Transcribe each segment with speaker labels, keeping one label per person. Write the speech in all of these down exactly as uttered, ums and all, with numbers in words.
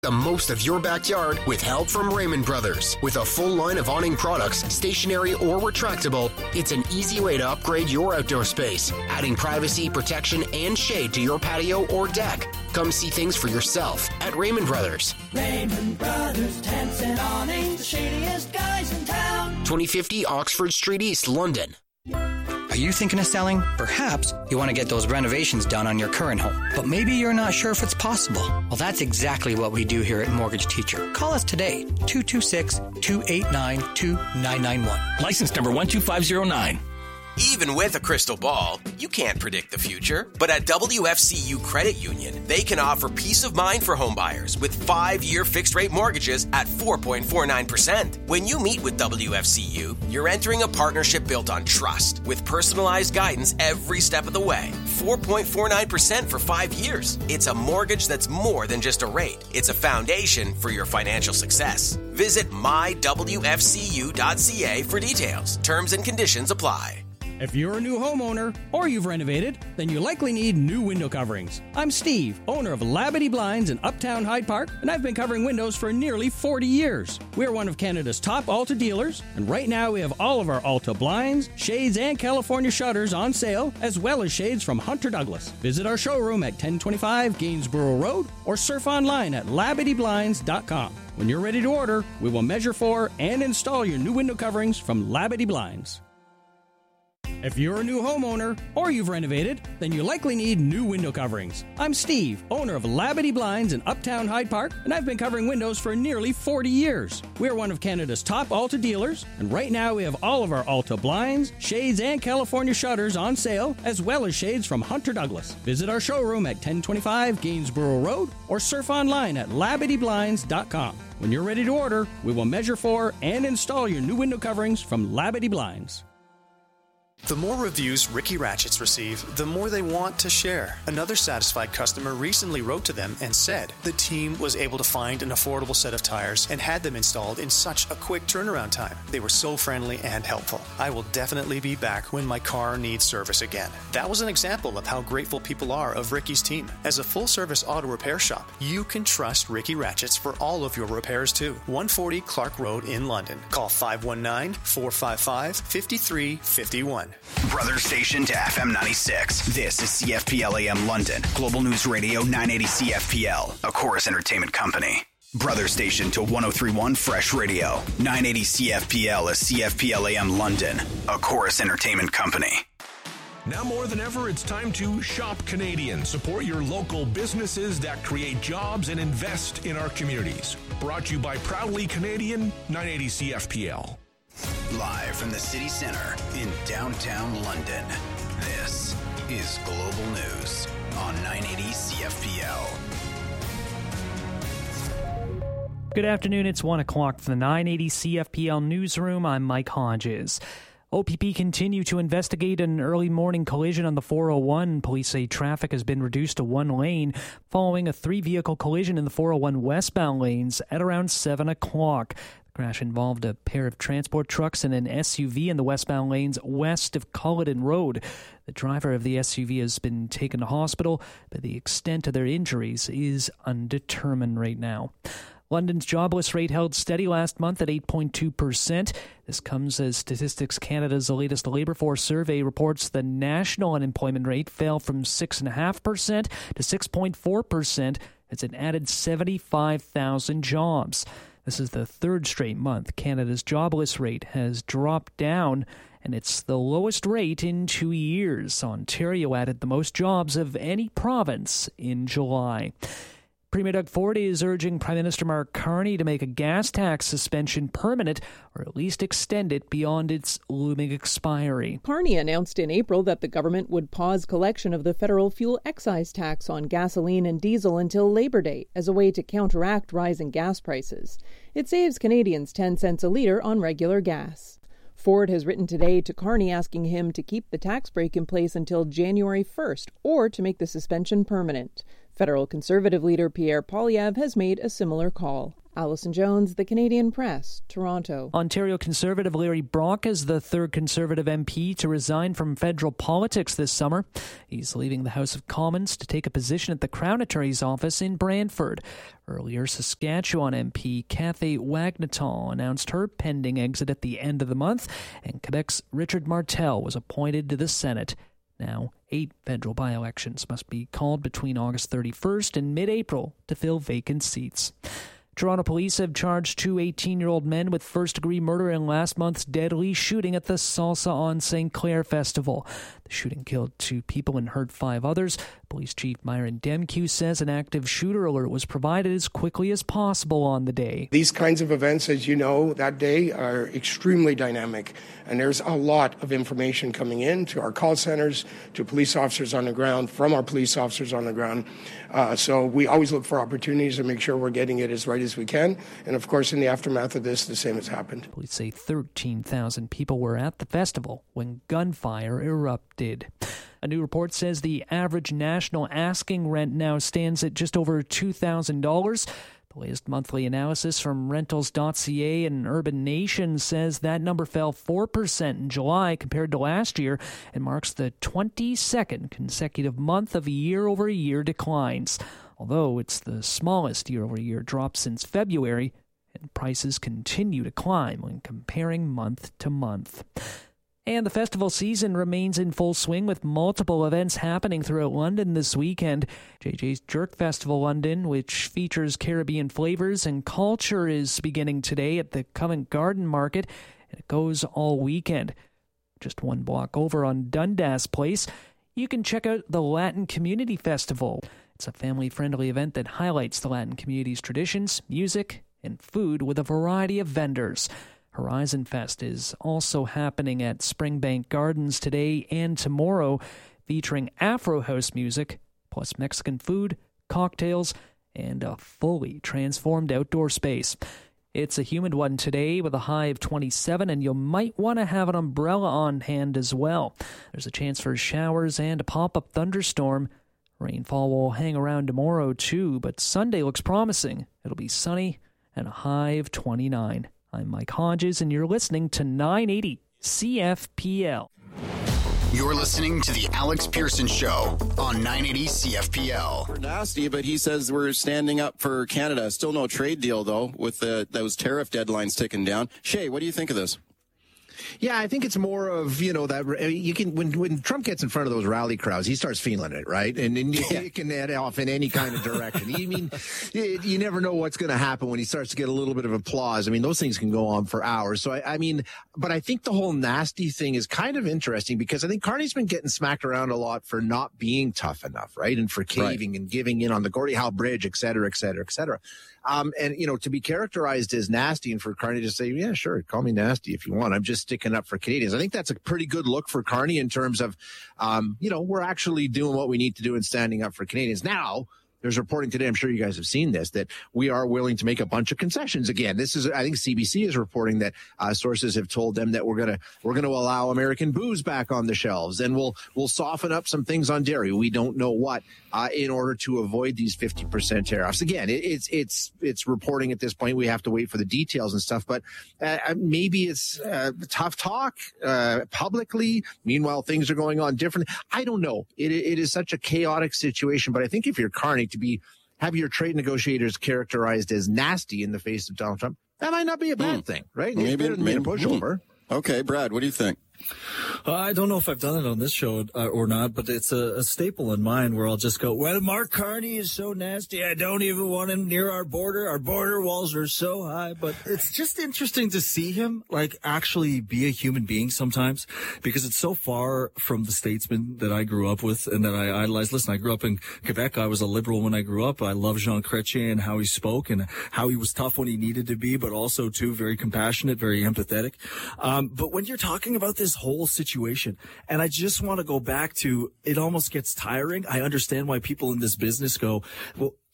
Speaker 1: The most of your backyard with help from Raymond Brothers. With a full line of awning products, stationary or retractable, it's an easy way to upgrade your outdoor space, adding privacy, protection, and shade to your patio or deck. Come see things for yourself at Raymond Brothers.
Speaker 2: Raymond Brothers, tents and awnings, the shadiest guys in town.
Speaker 1: twenty fifty Oxford Street East, London.
Speaker 3: Are you thinking of selling? Perhaps you want to get those renovations done on your current home, but maybe you're not sure if it's possible. Well, that's exactly what we do here at Mortgage Teacher. Call us today, two two six, two eight nine, two nine nine one.
Speaker 4: License number one two five zero nine.
Speaker 5: Even with a crystal ball, you can't predict the future. But at W F C U Credit Union, they can offer peace of mind for home buyers with five-year fixed-rate mortgages at four point four nine percent. When you meet with W F C U, you're entering a partnership built on trust with personalized guidance every step of the way. four point four nine percent for five years. It's a mortgage that's more than just a rate. It's a foundation for your financial success. Visit my w f c u dot c a for details. Terms and conditions apply.
Speaker 6: If you're a new homeowner or you've renovated, then you likely need new window coverings. I'm Steve, owner of Labadee Blinds in Uptown Hyde Park, and I've been covering windows for nearly forty years. We're one of Canada's top Alta dealers, and right now we have all of our Alta blinds, shades, and California shutters on sale, as well as shades from Hunter Douglas. Visit our showroom at ten twenty-five Gainsborough Road or surf online at labadee blinds dot com. When you're ready to order, we will measure for and install your new window coverings from Labadee Blinds. If you're a new homeowner or you've renovated, then you likely need new window coverings. I'm Steve, owner of Labadee Blinds in Uptown Hyde Park, and I've been covering windows for nearly forty years. We're one of Canada's top Alta dealers, and right now we have all of our Alta blinds, shades, and California shutters on sale, as well as shades from Hunter Douglas. Visit our showroom at ten twenty-five Gainsborough Road or surf online at labadee blinds dot com. When you're ready to order, we will measure for and install your new window coverings from Labadee Blinds.
Speaker 7: The more reviews Ricky Ratchets receive, the more they want to share. Another satisfied customer recently wrote to them and said the team was able to find an affordable set of tires and had them installed in such a quick turnaround time. They were so friendly and helpful. I will definitely be back when my car needs service again. That was an example of how grateful people are of Ricky's team. As a full-service auto repair shop, you can trust Ricky Ratchets for all of your repairs too. one forty Clark Road in London. Call five one nine, four five five, five three five one.
Speaker 8: Brother station to F M ninety-six. This is C F P L A M London. Global News Radio nine eighty C F P L, a Chorus Entertainment company. Brother station to one oh three point one Fresh Radio. nine eighty C F P L is C F P L A M London, a Chorus Entertainment company.
Speaker 9: Now more than ever, it's time to shop Canadian. Support your local businesses that create jobs and invest in our communities. Brought to you by Proudly Canadian, nine eighty C F P L.
Speaker 8: Live from the city center in downtown London, this is Global News on nine eighty C F P L.
Speaker 10: Good afternoon, it's one o'clock from the nine eighty C F P L newsroom. I'm Mike Hodges. O P P continue to investigate an early morning collision on the four oh one. Police say traffic has been reduced to one lane following a three-vehicle collision in the four oh one westbound lanes at around seven o'clock. The crash involved a pair of transport trucks and an S U V in the westbound lanes west of Culloden Road. The driver of the S U V has been taken to hospital, but the extent of their injuries is undetermined right now. London's jobless rate held steady last month at eight point two percent. This comes as Statistics Canada's latest labour force survey reports the national unemployment rate fell from six point five percent to six point four percent as it added seventy-five thousand jobs. This is the third straight month Canada's jobless rate has dropped down, and it's the lowest rate in two years. Ontario added the most jobs of any province in July. Premier Doug Ford is urging Prime Minister Mark Carney to make a gas tax suspension permanent or at least extend it beyond its looming expiry.
Speaker 11: Carney announced in April that the government would pause collection of the federal fuel excise tax on gasoline and diesel until Labor Day as a way to counteract rising gas prices. It saves Canadians ten cents a litre on regular gas. Ford has written today to Carney asking him to keep the tax break in place until January first or to make the suspension permanent. Federal Conservative leader Pierre Poilievre has made a similar call. Alison Jones, The Canadian Press, Toronto.
Speaker 10: Ontario Conservative Larry Brock is the third Conservative M P to resign from federal politics this summer. He's leaving the House of Commons to take a position at the Crown Attorney's office in Brantford. Earlier, Saskatchewan M P Cathay Wagneton announced her pending exit at the end of the month, and Quebec's Richard Martel was appointed to the Senate. Now, eight federal by-elections must be called between August thirty-first and mid-April to fill vacant seats. Toronto police have charged two eighteen-year-old men with first-degree murder in last month's deadly shooting at the Salsa on Saint Clair Festival. The shooting killed two people and hurt five others. Police Chief Myron Demkew says an active shooter alert was provided as quickly as possible on the day.
Speaker 12: These kinds of events, as you know, that day are extremely dynamic, and there's a lot of information coming in to our call centers, to police officers on the ground, from our police officers on the ground. Uh, so we always look for opportunities to make sure we're getting it as right as we can. And of course, in the aftermath of this, the same has happened.
Speaker 10: Police say thirteen thousand people were at the festival when gunfire erupted. A new report says the average national asking rent now stands at just over two thousand dollars. The latest monthly analysis from rentals dot c a and Urban Nation says that number fell four percent in July compared to last year and marks the twenty-second consecutive month of year-over-year declines. Although it's the smallest year-over-year drop since February, and prices continue to climb when comparing month to month. And the festival season remains in full swing with multiple events happening throughout London this weekend. J J's Jerk Festival London, which features Caribbean flavors and culture, is beginning today at the Covent Garden Market, and it goes all weekend. Just one block over on Dundas Place, you can check out the Latin Community Festival. It's a family-friendly event that highlights the Latin community's traditions, music, and food with a variety of vendors. Horizon Fest is also happening at Springbank Gardens today and tomorrow, featuring Afro house music, plus Mexican food, cocktails, and a fully transformed outdoor space. It's a humid one today with a high of twenty-seven, and you might want to have an umbrella on hand as well. There's a chance for showers and a pop-up thunderstorm. Rainfall will hang around tomorrow too, but Sunday looks promising. It'll be sunny and a high of twenty-nine. I'm Mike Hodges, and you're listening to nine eighty C F P L.
Speaker 8: You're listening to the Alex Pearson Show on nine eighty C F P L.
Speaker 13: We're nasty, but he says we're standing up for Canada. Still no trade deal, though, with the, those tariff deadlines ticking down. Shay, what do you think of this?
Speaker 14: Yeah, I think it's more of, you know, that you can, when when Trump gets in front of those rally crowds, he starts feeling it, right? And, and you, you can head off in any kind of direction. I mean, you, you never know what's going to happen when he starts to get a little bit of applause. I mean, those things can go on for hours. So, I, I mean, but I think the whole nasty thing is kind of interesting because I think Carney's been getting smacked around a lot for not being tough enough, right? And for caving right. and giving in on the Gordie Howe Bridge, et cetera, et cetera, et cetera. Um, and, you know, to be characterized as nasty and for Carney to say, yeah, sure, call me nasty if you want. I'm just sticking up for Canadians. I think that's a pretty good look for Carney in terms of, um, you know, we're actually doing what we need to do and standing up for Canadians. Now, there's reporting today, I'm sure you guys have seen this, that we are willing to make a bunch of concessions again. This is, I think C B C is reporting that uh, sources have told them that we're going to we're going to allow American booze back on the shelves, and we'll we'll soften up some things on dairy. We don't know what uh, in order to avoid these fifty percent tariffs. Again, it, it's it's it's reporting at this point. We have to wait for the details and stuff, but uh, maybe it's uh, tough talk uh, publicly. Meanwhile, things are going on different. I don't know. It it is such a chaotic situation, but I think if you're Carney, to be have your trade negotiators characterized as nasty in the face of Donald Trump, that might not be a bad mm. thing, right? Maybe, it's better than maybe a pushover.
Speaker 13: Mm. Okay, Brad, what do you think?
Speaker 15: Uh, I don't know if I've done it on this show uh, or not, but it's a, a staple in mine where I'll just go, well, Mark Carney is so nasty. I don't even want him near our border. Our border walls are so high. But it's just interesting to see him, like, actually be a human being sometimes, because it's so far from the statesman that I grew up with and that I idolized. Listen, I grew up in Quebec. I was a liberal when I grew up. I love Jean Chrétien and how he spoke and how he was tough when he needed to be, but also, too, very compassionate, very empathetic. Um, but when you're talking about this whole situation, and I just want to go back to, it almost gets tiring. I understand why people in this business go, well,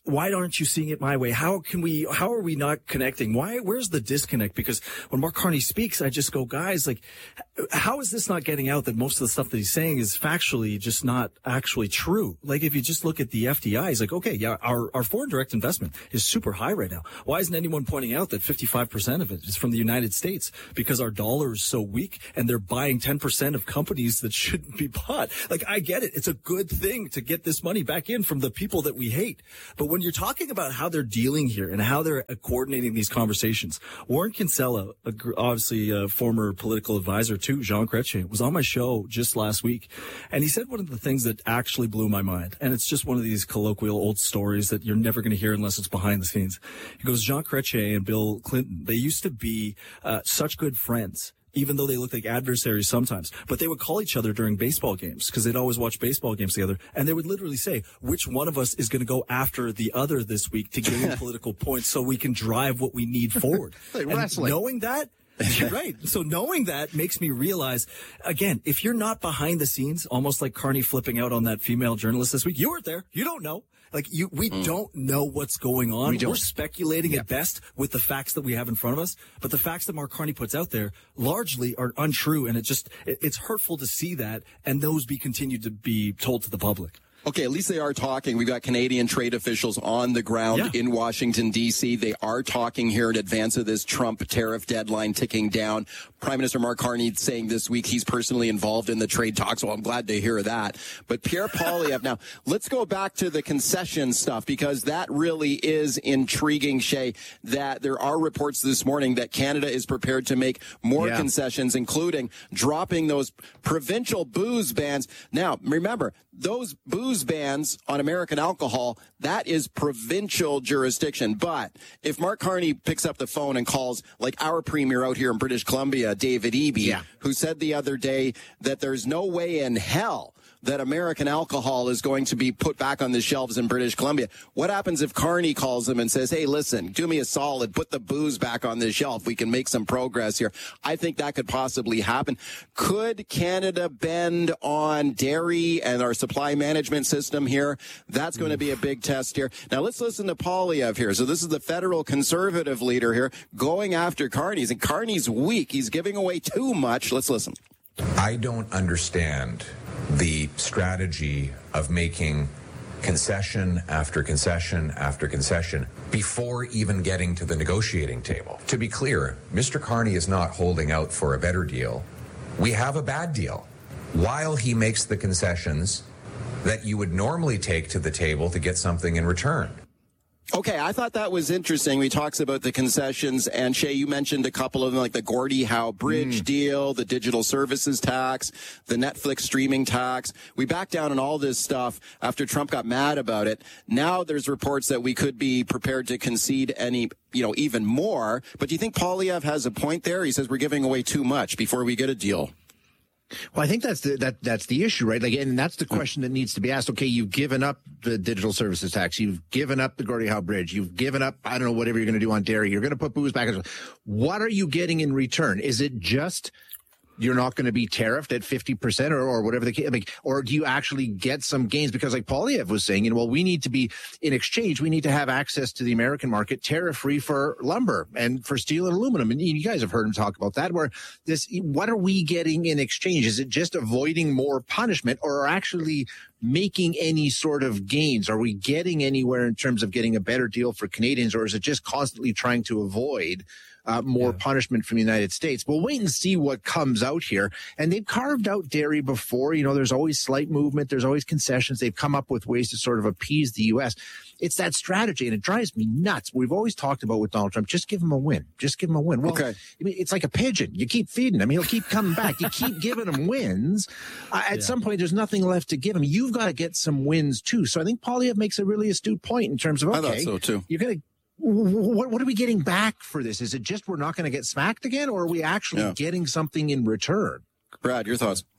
Speaker 15: why aren't you seeing it my way? How can we, how are we not connecting? Why, where's the disconnect? Because when Mark Carney speaks, I just go, guys, like, how is this not getting out that most of the stuff that he's saying is factually just not actually true? Like, if you just look at the F D I, he's like, okay, yeah, our, our foreign direct investment is super high right now. Why isn't anyone pointing out that fifty-five percent of it is from the United States? Because our dollar is so weak and they're buying ten percent of companies that shouldn't be bought. Like, I get it. It's a good thing to get this money back in from the people that we hate. But when you're talking about how they're dealing here and how they're coordinating these conversations, Warren Kinsella, obviously a former political advisor to Jean Chrétien, was on my show just last week. And he said one of the things that actually blew my mind. And it's just one of these colloquial old stories that you're never going to hear unless it's behind the scenes. He goes, Jean Chrétien and Bill Clinton, they used to be uh, such good friends, even though they looked like adversaries sometimes. But they would call each other during baseball games because they'd always watch baseball games together. And they would literally say, which one of us is going to go after the other this week to gain political points so we can drive what we need forward.
Speaker 14: Like
Speaker 15: and
Speaker 14: wrestling.
Speaker 15: Knowing that, you're right. So knowing that makes me realize, again, if you're not behind the scenes, almost like Carney flipping out on that female journalist this week, you weren't there. You don't know. Like, you, we mm. don't know what's going on. We We're speculating yeah. at best with the facts that we have in front of us. But the facts that Mark Carney puts out there largely are untrue. And it just, it, it's hurtful to see that. And those be continued to be told to the public.
Speaker 13: Okay, at least they are talking. We've got Canadian trade officials on the ground yeah. in Washington, D C. They are talking here in advance of this Trump tariff deadline ticking down. Prime Minister Mark Carney saying this week he's personally involved in the trade talks. Well, I'm glad to hear that. But Pierre Poilievre, now, let's go back to the concession stuff, because that really is intriguing, Shay, that there are reports this morning that Canada is prepared to make more yeah. concessions, including dropping those provincial booze bans. Now, remember, those booze bans on American alcohol, that is provincial jurisdiction. But if Mark Carney picks up the phone and calls, like our premier out here in British Columbia, David Eby, yeah. who said the other day that there's no way in hell that American alcohol is going to be put back on the shelves in British Columbia. What happens if Carney calls him and says, hey, listen, do me a solid, put the booze back on the shelf. We can make some progress here. I think that could possibly happen. Could Canada bend on dairy and our supply management system here? That's going to be a big test here. Now, let's listen to Poilievre here. So this is the federal conservative leader here going after Carney. And Carney's weak. He's giving away too much. Let's listen.
Speaker 16: I don't understand the strategy of making concession after concession after concession before even getting to the negotiating table. To be clear, Mister Carney is not holding out for a better deal. We have a bad deal. While he makes the concessions that you would normally take to the table to get something in return.
Speaker 13: Okay, I thought that was interesting. We talks about the concessions, and Shay, you mentioned a couple of them, like the Gordie Howe Bridge mm. deal, the digital services tax, the Netflix streaming tax. We backed down on all this stuff after Trump got mad about it. Now there's reports that we could be prepared to concede any, you know, even more. But do you think Poilievre has a point there? He says we're giving away too much before we get a deal.
Speaker 14: Well, I think that's the, that that's the issue, right? Like, and that's the question that needs to be asked. Okay, you've given up the digital services tax, you've given up the Gordie Howe Bridge, you've given up, I don't know, whatever you're going to do on dairy. You're going to put booze back. What are you getting in return? Is it just you're not going to be tariffed at fifty percent or, or whatever the case, like, or do you actually get some gains? Because like Poilievre was saying, you know, well, we need to be, in exchange, we need to have access to the American market tariff-free for lumber and for steel and aluminum. And you guys have heard him talk about that, where this, what are we getting in exchange? Is it just avoiding more punishment, or are actually making any sort of gains? Are we getting anywhere in terms of getting a better deal for Canadians, or is it just constantly trying to avoid Uh, more yeah. punishment from the United States? We'll wait and see what comes out here. And they've carved out dairy before. You know, there's always slight movement. There's always concessions. They've come up with ways to sort of appease the U S. It's that strategy, and it drives me nuts. We've always talked about with Donald Trump, just give him a win. Just give him a win. Well, okay. I mean, it's like a pigeon. You keep feeding him. He'll keep coming back. You keep giving him wins. Uh, at yeah. some point, there's nothing left to give him. You've got to get some wins, too. So I think Poilievre makes a really astute point in terms of, okay,
Speaker 13: I thought so, too.
Speaker 14: You're going to What, what are we getting back for this? Is it just we're not going to get smacked again, or are we actually yeah. getting something in return?
Speaker 13: Brad, your thoughts?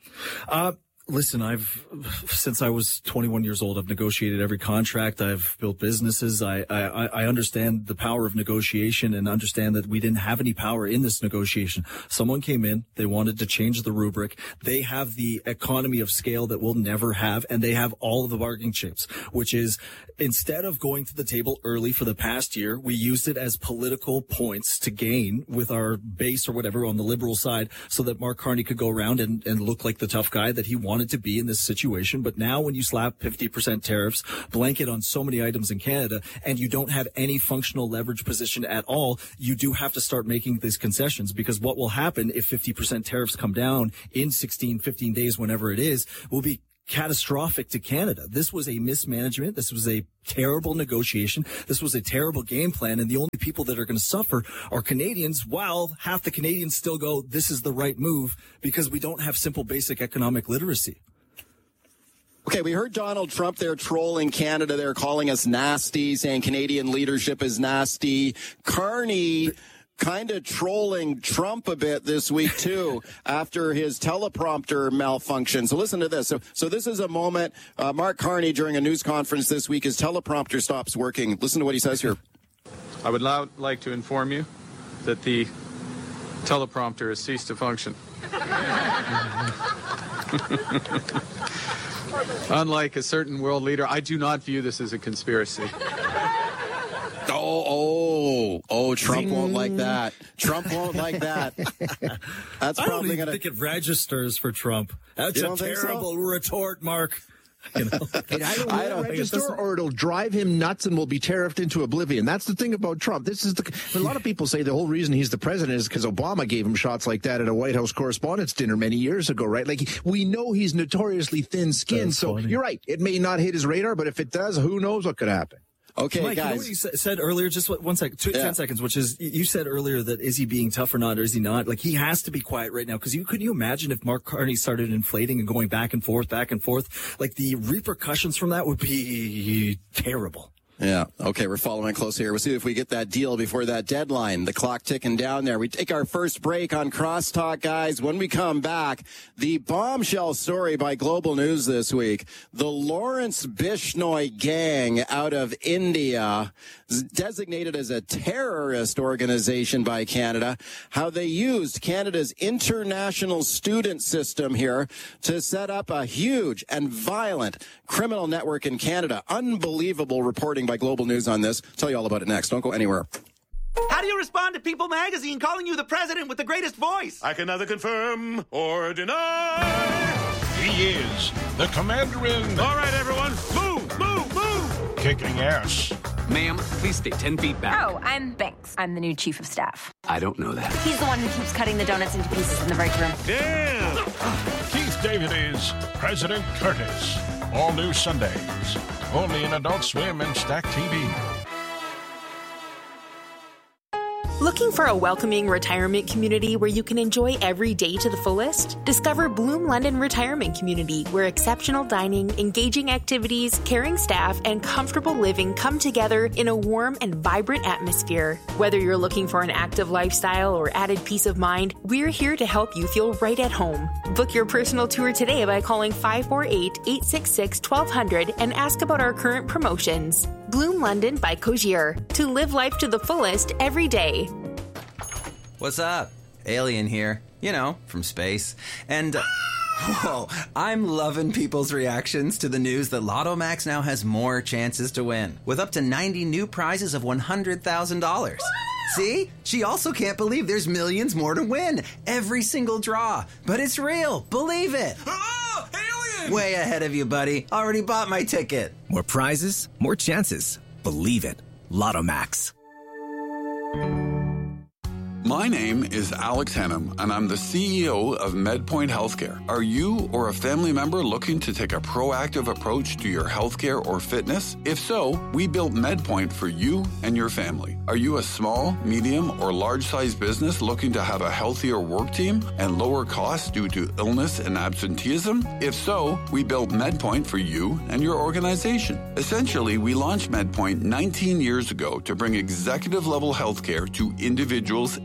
Speaker 15: Uh, listen, I've, since I was twenty-one years old, I've negotiated every contract. I've built businesses. I, I, I understand the power of negotiation and understand that we didn't have any power in this negotiation. Someone came in. They wanted to change the rubric. They have the economy of scale that we'll never have, and they have all of the bargaining chips, which is instead of going to the table early for the past year, we used it as political points to gain with our base or whatever on the Liberal side so that Mark Carney could go around and, and look like the tough guy that he wanted to be in this situation. But now when you slap fifty percent tariffs, blanket on so many items in Canada, and you don't have any functional leverage position at all, you do have to start making these concessions, because what will happen if fifty percent tariffs come down in sixteen, fifteen days, whenever it is, will be catastrophic to Canada. This was a mismanagement. This was a terrible negotiation. This was a terrible game plan. And the only people that are going to suffer are Canadians, while half the Canadians still go, this is the right move, because we don't have simple basic economic literacy.
Speaker 13: Okay, we heard Donald Trump there trolling Canada. They're calling us nasty, saying Canadian leadership is nasty. Carney kind of trolling Trump a bit this week, too, after his teleprompter malfunction. So listen to this. So so this is a moment, uh, Mark Carney, during a news conference this week, his teleprompter stops working. Listen to what he says here.
Speaker 17: I would now like to inform you that the teleprompter has ceased to function. Unlike a certain world leader, I do not view this as a conspiracy.
Speaker 13: Oh, oh, oh, Trump Zing. won't like that. Trump won't like that. That's
Speaker 15: I
Speaker 13: probably
Speaker 15: don't even
Speaker 13: gonna...
Speaker 15: think it registers for Trump. That's
Speaker 13: You
Speaker 15: a
Speaker 13: don't think so?
Speaker 15: terrible retort, Mark. You know?
Speaker 14: And I don't,
Speaker 15: I don't
Speaker 14: register,
Speaker 15: think
Speaker 14: or it'll drive him nuts and will be tariffed into oblivion. That's the thing about Trump. This is the. A lot of people say the whole reason he's the president is because Obama gave him shots like that at a White House Correspondents' Dinner many years ago, right? Like, we know he's notoriously thin-skinned. So funny. You're right. It may not hit his radar, but if it does, who knows what could happen.
Speaker 13: Okay,
Speaker 15: Mike,
Speaker 13: guys.
Speaker 15: you know what you said earlier? Just one second, two,
Speaker 13: Yeah.
Speaker 15: ten seconds. Which is, you said earlier that is he being tough or not, or is he not? Like, he has to be quiet right now, because you could you imagine if Mark Carney started inflating and going back and forth, back and forth? Like, the repercussions from that would be terrible.
Speaker 13: Yeah. Okay, we're following closely here. We'll see if we get that deal before that deadline. The clock ticking down there. We take our first break on Crosstalk, guys. When we come back, the bombshell story by Global News this week. The Lawrence Bishnoi gang out of India, designated as a terrorist organization by Canada, how they used Canada's international student system here to set up a huge and violent criminal network in Canada. Unbelievable reporting by Global News on this. I'll tell you all about it next. Don't go anywhere.
Speaker 18: How do you respond to People magazine calling you the president with the greatest voice?
Speaker 9: I can neither confirm or deny. He is the commander-in.
Speaker 18: All right, everyone, move, move, move.
Speaker 9: Kicking ass.
Speaker 19: Ma'am, please stay ten feet back.
Speaker 20: Oh, I'm Banks. I'm the new chief of staff.
Speaker 19: I don't know that.
Speaker 20: He's the one who keeps cutting the donuts into pieces in the break room.
Speaker 9: Damn! Keith David is President Curtis. All new Sundays. Only in Adult Swim and Stack T V.
Speaker 21: Looking for a welcoming retirement community where you can enjoy every day to the fullest? Discover Bloom London Retirement Community, where exceptional dining, engaging activities, caring staff, and comfortable living come together in a warm and vibrant atmosphere. Whether you're looking for an active lifestyle or added peace of mind, we're here to help you feel right at home. Book your personal tour today by calling five four eight, eight six six, one two zero zero and ask about our current promotions. Bloom London by Cogier. To live life to the fullest every day.
Speaker 22: What's up? Alien here. You know, from space. And, uh, whoa, I'm loving people's reactions to the news that Lotto Max now has more chances to win, with up to ninety new prizes of one hundred thousand dollars. See? She also can't believe there's millions more to win. Every single draw. But it's real. Believe it.
Speaker 9: Oh, alien!
Speaker 22: Way ahead of you, buddy. Already bought my ticket.
Speaker 23: More prizes, more chances. Believe it. Lotto Max.
Speaker 24: My name is Alex Hennum, and I'm the C E O of MedPoint Healthcare. Are you or a family member looking to take a proactive approach to your healthcare or fitness? If so, we built MedPoint for you and your family. Are you a small, medium, or large-sized business looking to have a healthier work team and lower costs due to illness and absenteeism? If so, we built MedPoint for you and your organization. Essentially, we launched MedPoint nineteen years ago to bring executive-level healthcare to individuals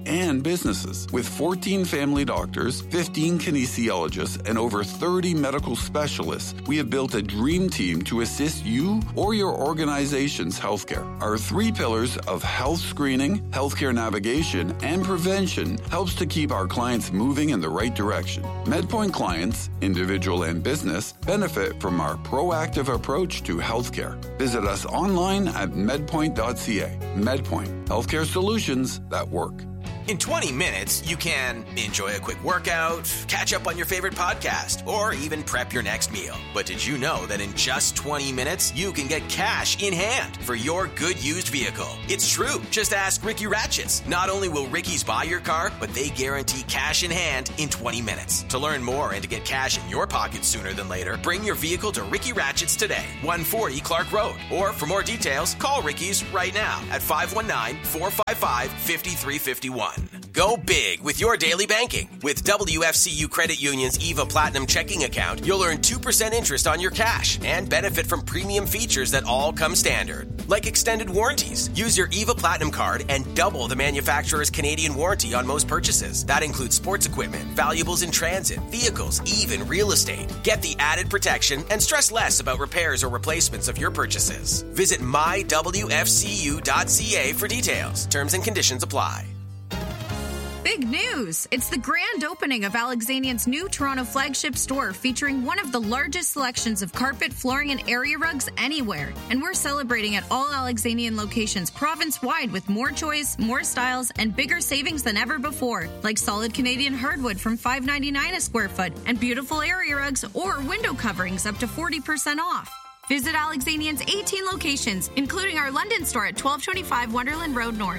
Speaker 24: and businesses. With fourteen family doctors, fifteen kinesiologists, and over thirty medical specialists, we have built a dream team to assist you or your organization's healthcare. Our three pillars of health screening, healthcare navigation, and prevention helps to keep our clients moving in the right direction. MedPoint clients, individual and business, benefit from our proactive approach to healthcare. Visit us online at medpoint dot c a. MedPoint, healthcare solutions that work.
Speaker 5: In twenty minutes, you can enjoy a quick workout, catch up on your favorite podcast, or even prep your next meal. But did you know that in just twenty minutes, you can get cash in hand for your good used vehicle? It's true. Just ask Ricky Ratchets. Not only will Ricky's buy your car, but they guarantee cash in hand in twenty minutes. To learn more and to get cash in your pocket sooner than later, bring your vehicle to Ricky Ratchets today, one forty Clark Road. Or for more details, call Ricky's right now at five one nine, four five five, five three five one. Go big with your daily banking. With W F C U Credit Union's EVA Platinum checking account, you'll earn two percent interest on your cash and benefit from premium features that all come standard, like extended warranties. Use your EVA Platinum card and double the manufacturer's Canadian warranty on most purchases. That includes sports equipment, valuables in transit, vehicles, even real estate. Get the added protection and stress less about repairs or replacements of your purchases. Visit my w f c u dot c a for details. Terms and conditions apply.
Speaker 1: Big news! It's the grand opening of Alexanian's new Toronto flagship store, featuring one of the largest selections of carpet, flooring, and area rugs anywhere. And we're celebrating at all Alexanian locations province-wide with more choice, more styles, and bigger savings than ever before, like solid Canadian hardwood from five dollars and ninety-nine cents a square foot, and beautiful area rugs or window coverings up to forty percent off. Visit Alexanian's eighteen locations, including our London store at twelve twenty-five Wonderland Road North.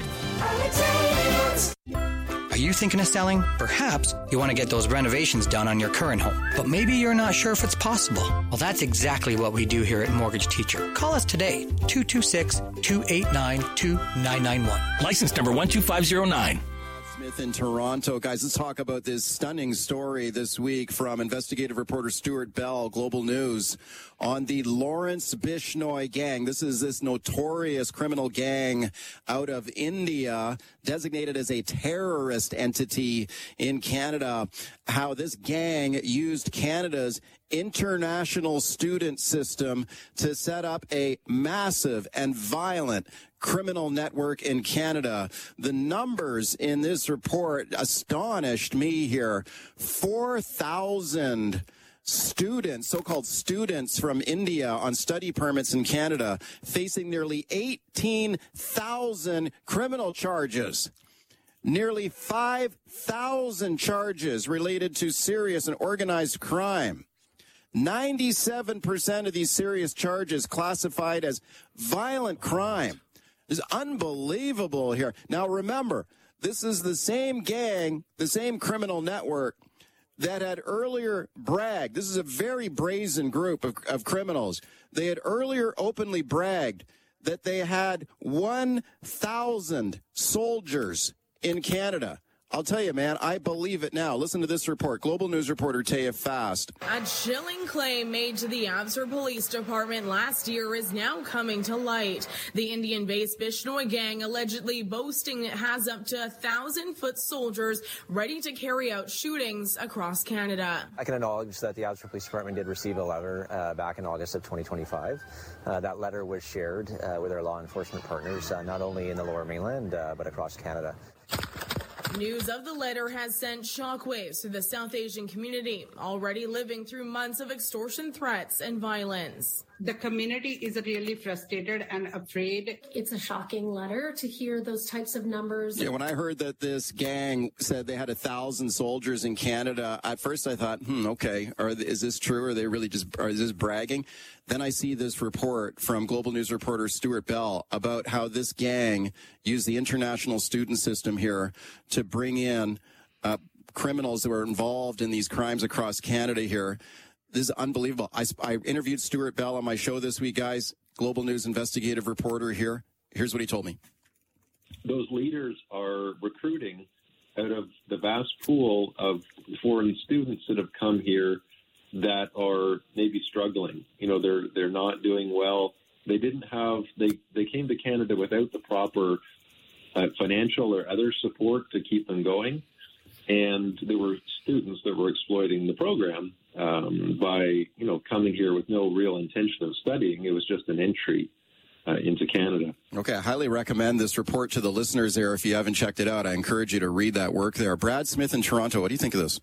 Speaker 2: Are you thinking of selling? Perhaps you want to get those renovations done on your current home, but maybe you're not sure if it's possible. Well, that's exactly what we do here at Mortgage Teacher. Call us today, two two six, two eight nine, two nine nine one.
Speaker 3: License number one two five zero nine.
Speaker 13: Smith in Toronto. Guys, let's talk about this stunning story this week from investigative reporter Stuart Bell, Global News, on the Lawrence Bishnoi gang. This is this notorious criminal gang out of India, designated as a terrorist entity in Canada. How this gang used Canada's international student system to set up a massive and violent criminal network in Canada. The numbers in this report astonished me here. four thousand students, so-called students from India on study permits in Canada, facing nearly eighteen thousand criminal charges. Nearly five thousand charges related to serious and organized crime. ninety-seven percent of these serious charges classified as violent crime. It's unbelievable here. Now, remember, this is the same gang, the same criminal network that had earlier bragged. This is a very brazen group of, of criminals. They had earlier openly bragged that they had one thousand soldiers in Canada. I'll tell you, man, I believe it now. Listen to this report. Global News reporter Taya Fast.
Speaker 4: A chilling claim made to the Abbotsford Police Department last year is now coming to light. The Indian-based Bishnoi gang allegedly boasting it has up to a thousand-foot soldiers ready to carry out shootings across Canada.
Speaker 25: I can acknowledge that the Abbotsford Police Department did receive a letter uh, back in August of twenty twenty-five. Uh, that letter was shared uh, with our law enforcement partners, uh, not only in the Lower Mainland, uh, but across Canada.
Speaker 4: News of the letter has sent shockwaves through the South Asian community, already living through months of extortion threats and violence.
Speaker 26: The community is really frustrated and afraid.
Speaker 27: It's a shocking letter to hear those types of numbers.
Speaker 13: Yeah, when I heard that this gang said they had a thousand soldiers in Canada, at first I thought, hmm, okay, are, is this true? Or are they really just, are, is this bragging? Then I see this report from Global News reporter Stuart Bell about how this gang used the international student system here to bring in uh, criminals that were involved in these crimes across Canada here. This is unbelievable. I, I interviewed Stuart Bell on my show this week, guys. Global News investigative reporter here. Here's what he told me.
Speaker 28: Those leaders are recruiting out of the vast pool of foreign students that have come here that are maybe struggling. You know, they're they're not doing well. They didn't have they they came to Canada without the proper uh, financial or other support to keep them going. And there were students that were exploiting the program um, by, you know, coming here with no real intention of studying. It was just an entry uh, into Canada.
Speaker 13: Okay, I highly recommend this report to the listeners there. If you haven't checked it out, I encourage you to read that work there. Brad Smith in Toronto, what do you think of this?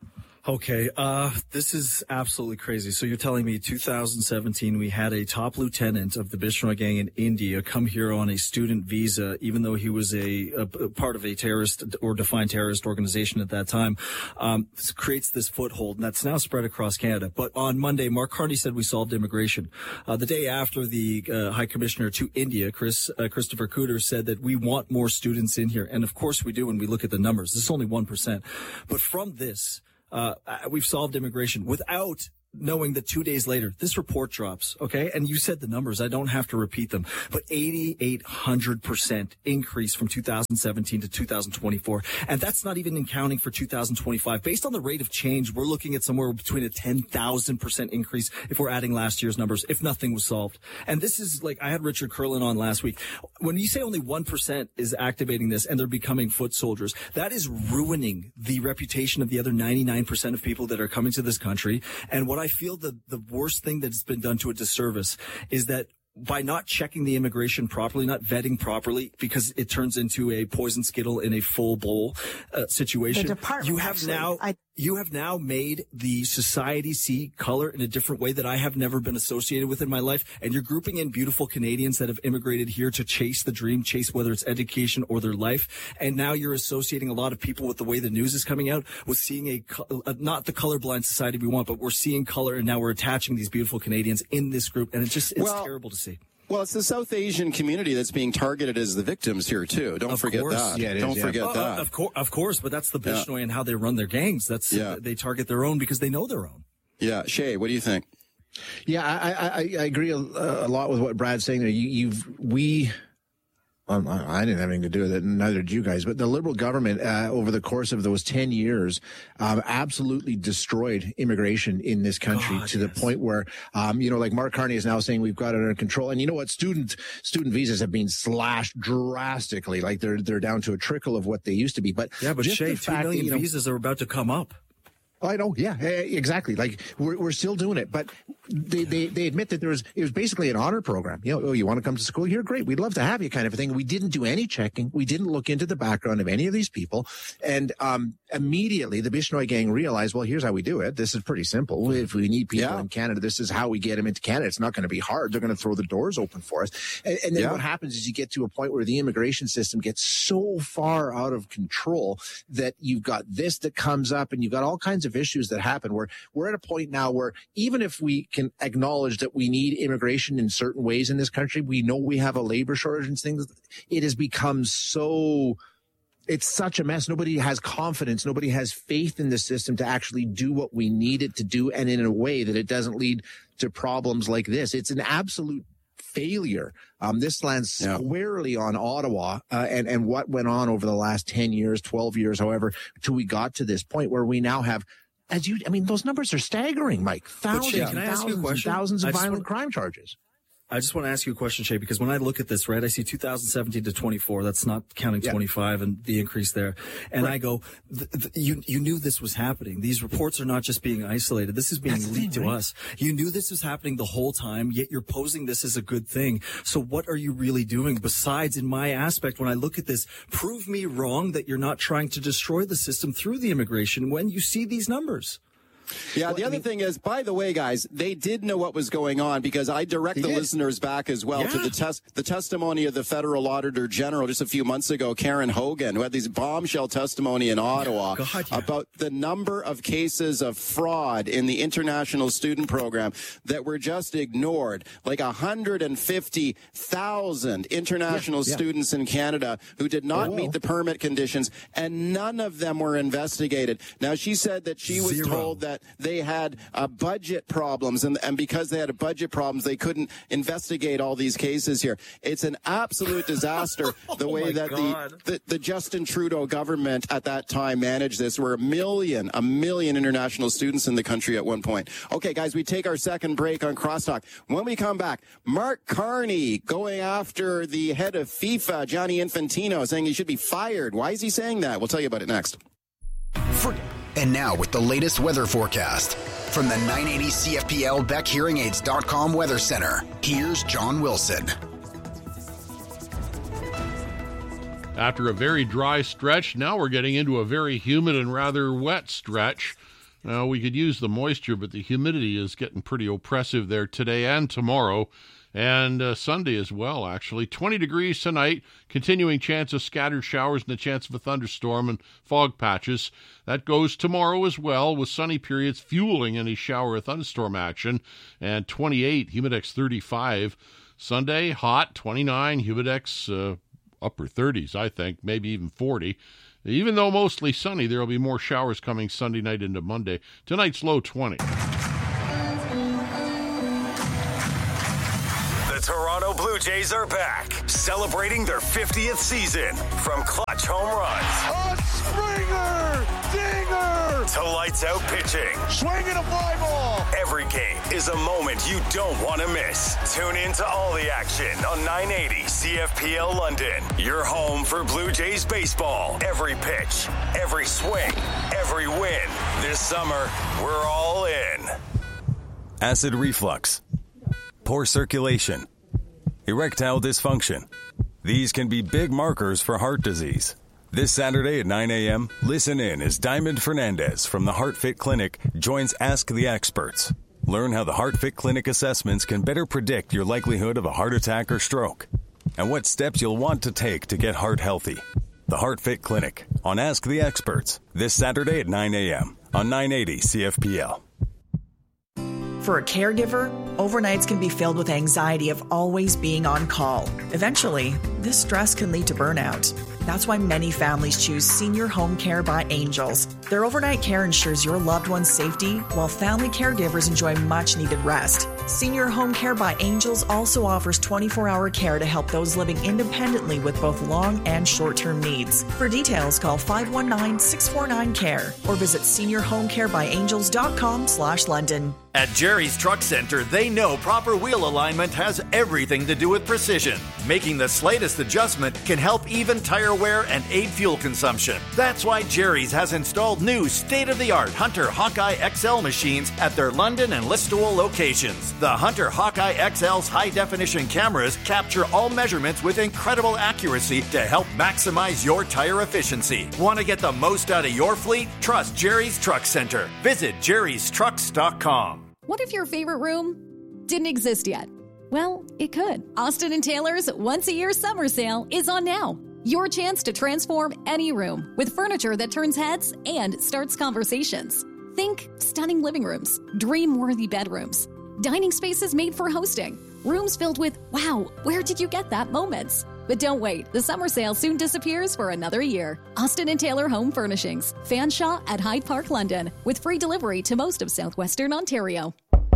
Speaker 15: Okay, uh, this is absolutely crazy. So you're telling me two thousand seventeen, we had a top lieutenant of the Bishnoi gang in India come here on a student visa, even though he was a, a part of a terrorist or defined terrorist organization at that time, um, this creates this foothold, and that's now spread across Canada. But on Monday, Mark Carney said we solved immigration. Uh, the day after, the uh, High Commissioner to India, Chris uh, Christopher Cooter, said that we want more students in here. And of course we do when we look at the numbers. This is only one percent. But from this, Uh, we've solved immigration without knowing that two days later, this report drops, okay? And you said the numbers. I don't have to repeat them. But eighty-eight hundred percent increase from two thousand seventeen to two thousand twenty-four. And that's not even accounting for two thousand twenty-five. Based on the rate of change, we're looking at somewhere between a ten thousand percent increase if we're adding last year's numbers, if nothing was solved. And this is like, I had Richard Curlin on last week. When you say only one percent is activating this and they're becoming foot soldiers, that is ruining the reputation of the other ninety-nine percent of people that are coming to this country. And what I I feel the, the worst thing that's been done to a disservice is that by not checking the immigration properly, not vetting properly, because it turns into a poison skittle in a full bowl uh, situation, you have
Speaker 6: actually,
Speaker 15: now
Speaker 6: I-
Speaker 15: you have now made the society see color in a different way that I have never been associated with in my life. And you're grouping in beautiful Canadians that have immigrated here to chase the dream, chase whether it's education or their life. And now you're associating a lot of people with the way the news is coming out, with seeing a, a not the colorblind society we want, but we're seeing color, and now we're attaching these beautiful Canadians in this group. And it just, it's
Speaker 13: Well,
Speaker 15: terrible to see.
Speaker 13: Well, it's the South Asian community that's being targeted as the victims here, too. Don't
Speaker 15: Of
Speaker 13: forget
Speaker 15: course.
Speaker 13: that.
Speaker 15: Yeah, it is,
Speaker 13: Don't
Speaker 15: yeah.
Speaker 13: forget
Speaker 15: Uh,
Speaker 13: that.
Speaker 15: Of course, of course, but that's the
Speaker 13: Yeah.
Speaker 15: Bishnoi and how they run their gangs. That's
Speaker 13: Yeah.
Speaker 15: uh, they target their own because they know their own.
Speaker 13: Yeah. Shay, what do you think?
Speaker 14: Yeah, I, I, I agree a, a lot with what Brad's saying there. You, you've, we, um, I didn't have anything to do with it, and neither did you guys, but the Liberal government, uh, over the course of those ten years, um, absolutely destroyed immigration in this country
Speaker 15: God,
Speaker 14: to the point where, um, you know, like Mark Carney is now saying we've got it under control. And you know what? Student, student visas have been slashed drastically. Like they're, they're down to a trickle of what they used to be. But
Speaker 15: Yeah, but
Speaker 14: just
Speaker 15: Shay,
Speaker 14: the
Speaker 15: two
Speaker 14: fact that,
Speaker 15: million
Speaker 14: you know,
Speaker 15: visas are about to come up.
Speaker 14: I know, yeah, eh, exactly. Like we're we're still doing it, but they, they they admit that there was it was basically an honor program. You know, oh, you want to come to school here? Great, we'd love to have you, kind of a thing. We didn't do any checking. We didn't look into the background of any of these people, and um, immediately the Bishnoi gang realized, well, here's how we do it. This is pretty simple. If we need people
Speaker 13: Yeah.
Speaker 14: in Canada, this is how we get them into Canada. It's not going to be hard. They're going to throw the doors open for us. And, and then
Speaker 13: Yeah.
Speaker 14: what happens is you get to a point where the immigration system gets so far out of control that you've got this that comes up, and you've got all kinds of issues that happen. We're, we're at a point now where even if we can acknowledge that we need immigration in certain ways in this country, we know we have a labor shortage and things. It has become so, it's such a mess. Nobody has confidence. Nobody has faith in the system to actually do what we need it to do, and in a way that it doesn't lead to problems like this. It's an absolute failure. Um, this lands squarely on Ottawa uh, and, and what went on over the last ten years, twelve years, however, till we got to this point where we now have, as you, I mean, those numbers are staggering, Mike. Thousands
Speaker 15: Shay,
Speaker 14: and
Speaker 15: can I ask you a
Speaker 14: thousands and
Speaker 15: question?
Speaker 14: thousands
Speaker 15: I
Speaker 14: of
Speaker 15: just
Speaker 14: violent
Speaker 15: want-
Speaker 14: crime charges.
Speaker 15: I just want to ask you a question, Shay, because when I look at this, right, I see two thousand seventeen to twenty-four. That's not counting
Speaker 14: Yeah.
Speaker 15: twenty-five and the increase there. And
Speaker 14: Right.
Speaker 15: I go, th- th- you you knew this was happening. These reports are not just being isolated. This is being
Speaker 14: That's the
Speaker 15: leaked
Speaker 14: thing,
Speaker 15: to
Speaker 14: right?
Speaker 15: us. You knew this was happening the whole time, yet you're posing this as a good thing. So what are you really doing besides, in my aspect, when I look at this, prove me wrong that you're not trying to destroy the system through the immigration when you see these numbers?
Speaker 13: Yeah, the other thing is, by the way, guys, they did know what was going on, because I direct
Speaker 14: They
Speaker 13: the
Speaker 14: did.
Speaker 13: listeners back as well to
Speaker 15: Yeah.
Speaker 13: the test, the testimony of the federal auditor general just a few months ago, Karen Hogan, who had these bombshell testimony in Ottawa
Speaker 15: God, yeah.
Speaker 13: about the number of cases of fraud in the international student program that were just ignored. Like one hundred fifty thousand international
Speaker 14: Yeah, yeah.
Speaker 13: students in Canada who did not
Speaker 14: Oh, wow.
Speaker 13: meet the permit conditions, and none of them were investigated. Now, she said that she was
Speaker 15: Zero.
Speaker 13: told that that they had uh, budget problems, and, and because they had budget problems, they couldn't investigate all these cases here. It's an absolute disaster the way
Speaker 15: oh
Speaker 13: that
Speaker 15: God.
Speaker 13: the, the, the Justin Trudeau government at that time managed this. We're a million, a million international students in the country at one point. Okay, guys, we take our second break on Crosstalk. When we come back, Mark Carney going after the head of FIFA, Gianni Infantino, saying he should be fired. Why is he saying that? We'll tell you about it next.
Speaker 6: For, and now with the latest weather forecast from the nine eighty C F P L Beck Hearing Aids dot com Weather Center, here's John Wilson.
Speaker 7: After a very dry stretch, now we're getting into a very humid and rather wet stretch. Now, we could use the moisture, but the humidity is getting pretty oppressive there today and tomorrow, and uh, Sunday as well, actually. twenty degrees tonight, continuing chance of scattered showers and a chance of a thunderstorm and fog patches. That goes tomorrow as well, with sunny periods fueling any shower or thunderstorm action, and twenty-eight, Humidex thirty-five. Sunday, hot, twenty-nine, Humidex uh, upper thirties, I think, maybe even forty. Even though mostly sunny, there will be more showers coming Sunday night into Monday. Tonight's low twenty.
Speaker 8: The Toronto Blue Jays are back, celebrating their fiftieth season. From clutch home runs,
Speaker 10: a Springer, dinger,
Speaker 8: to lights out pitching,
Speaker 10: swinging a fly ball.
Speaker 8: Every game is a moment you don't want to miss. Tune in to all the action on nine eighty C F P L London. Your home for Blue Jays baseball. Every pitch, every swing, every win. This summer, we're all in.
Speaker 11: Acid reflux, poor circulation, erectile dysfunction. These can be big markers for heart disease. This Saturday at nine a.m., listen in as Diamond Fernandez from the HeartFit Clinic joins Ask the Experts. Learn how the HeartFit Clinic assessments can better predict your likelihood of a heart attack or stroke, and what steps you'll want to take to get heart healthy. The HeartFit Clinic on Ask the Experts this Saturday at nine a.m. on nine eighty C F P L.
Speaker 12: For a caregiver, overnights can be filled with anxiety of always being on call. Eventually, this stress can lead to burnout. That's why many families choose Senior Home Care by Angels. Their overnight care ensures your loved one's safety, while family caregivers enjoy much-needed rest. Senior Home Care by Angels also offers twenty-four hour care to help those living independently with both long and short-term needs. For details, call five one nine, six four nine, C A R E or visit senior home care by angels dot com slash London.
Speaker 16: At Jerry's Truck Center, they know proper wheel alignment has everything to do with precision. Making the slightest adjustment can help even tire wear and aid fuel consumption. That's why Jerry's has installed new state-of-the-art Hunter Hawkeye X L machines at their London and Listowel locations. The Hunter Hawkeye X L's high-definition cameras capture all measurements with incredible accuracy to help maximize your tire efficiency. Want to get the most out of your fleet? Trust Jerry's Truck Center. Visit jerrys trucks dot com.
Speaker 17: What if your favorite room didn't exist yet? Well, it could. Austin and Taylor's once-a-year summer sale is on now. Your chance to transform any room with furniture that turns heads and starts conversations. Think stunning living rooms, dream-worthy bedrooms, dining spaces made for hosting, rooms filled with, wow, where did you get that moments? But don't wait, the summer sale soon disappears for another year. Austin and Taylor Home Furnishings, Fanshawe at Hyde Park, London, with free delivery to most of southwestern Ontario.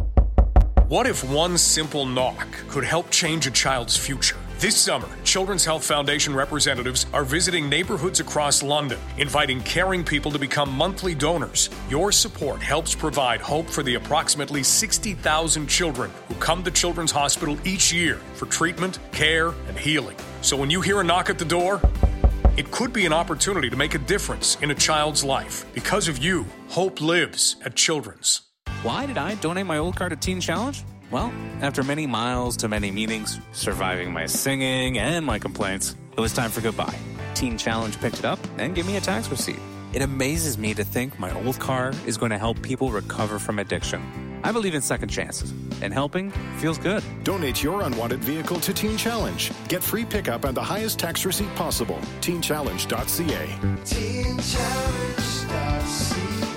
Speaker 29: What if one simple knock could help change a child's future? This summer, Children's Health Foundation representatives are visiting neighborhoods across London, inviting caring people to become monthly donors. Your support helps provide hope for the approximately sixty thousand children who come to Children's Hospital each year for treatment, care, and healing. So when you hear a knock at the door, it could be an opportunity to make a difference in a child's life. Because of you, hope lives at Children's.
Speaker 19: Why did I donate my old car to Teen Challenge? Well, after many miles to many meetings, surviving my singing and my complaints, it was time for goodbye. Teen Challenge picked it up and gave me a tax receipt. It amazes me to think my old car is going to help people recover from addiction. I believe in second chances, and helping feels good.
Speaker 30: Donate your unwanted vehicle to Teen Challenge. Get free pickup and the highest tax receipt possible. teen challenge dot c a. teen challenge dot c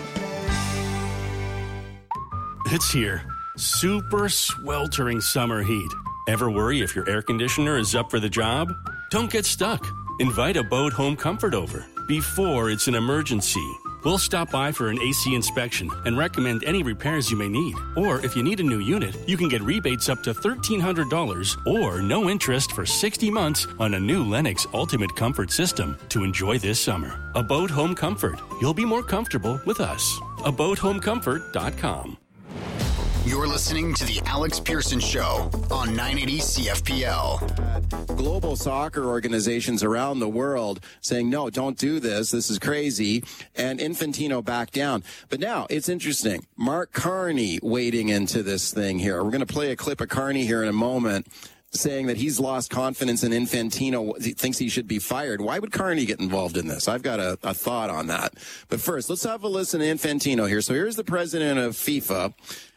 Speaker 31: a. It's here. Super sweltering summer heat. Ever worry if your air conditioner is up for the job? Don't get stuck. Invite a Bode Home Comfort over before it's an emergency. We'll stop by for an A C inspection and recommend any repairs you may need. Or if you need a new unit, you can get rebates up to thirteen hundred dollars or no interest for sixty months on a new Lennox Ultimate Comfort system to enjoy this summer. Abode Home Comfort. You'll be more comfortable with us. abode home comfort dot com.
Speaker 6: You're listening to the Alex Pearson Show on nine eighty C F P L.
Speaker 13: Global soccer organizations around the world saying, no, don't do this. This is crazy. And Infantino backed down. But now it's interesting. Mark Carney wading into this thing here. We're going to play a clip of Carney here in a moment, saying that he's lost confidence in Infantino, he thinks he should be fired. Why would Carney get involved in this? I've got a, a thought on that. But first, let's have a listen to Infantino here. So here's the president of FIFA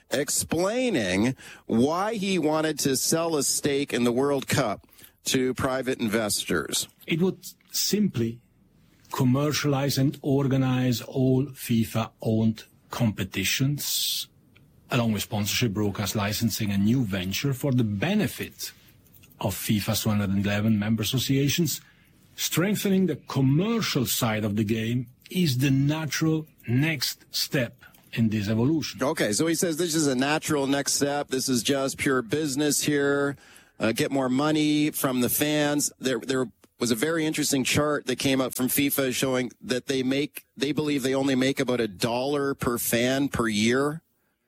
Speaker 13: explaining why he wanted to sell a stake in the World Cup to private investors.
Speaker 1: It would simply commercialize and organize all FIFA-owned competitions, along with sponsorship, broadcast licensing, and new venture for the benefit of FIFA's one hundred eleven member associations. Strengthening the commercial side of the game is the natural next step in this evolution.
Speaker 13: Okay, so he says this is a natural next step. This is just pure business here. Uh, get more money from the fans. There, there was a very interesting chart that came up from FIFA showing that they make, they believe they only make about a dollar per fan per year.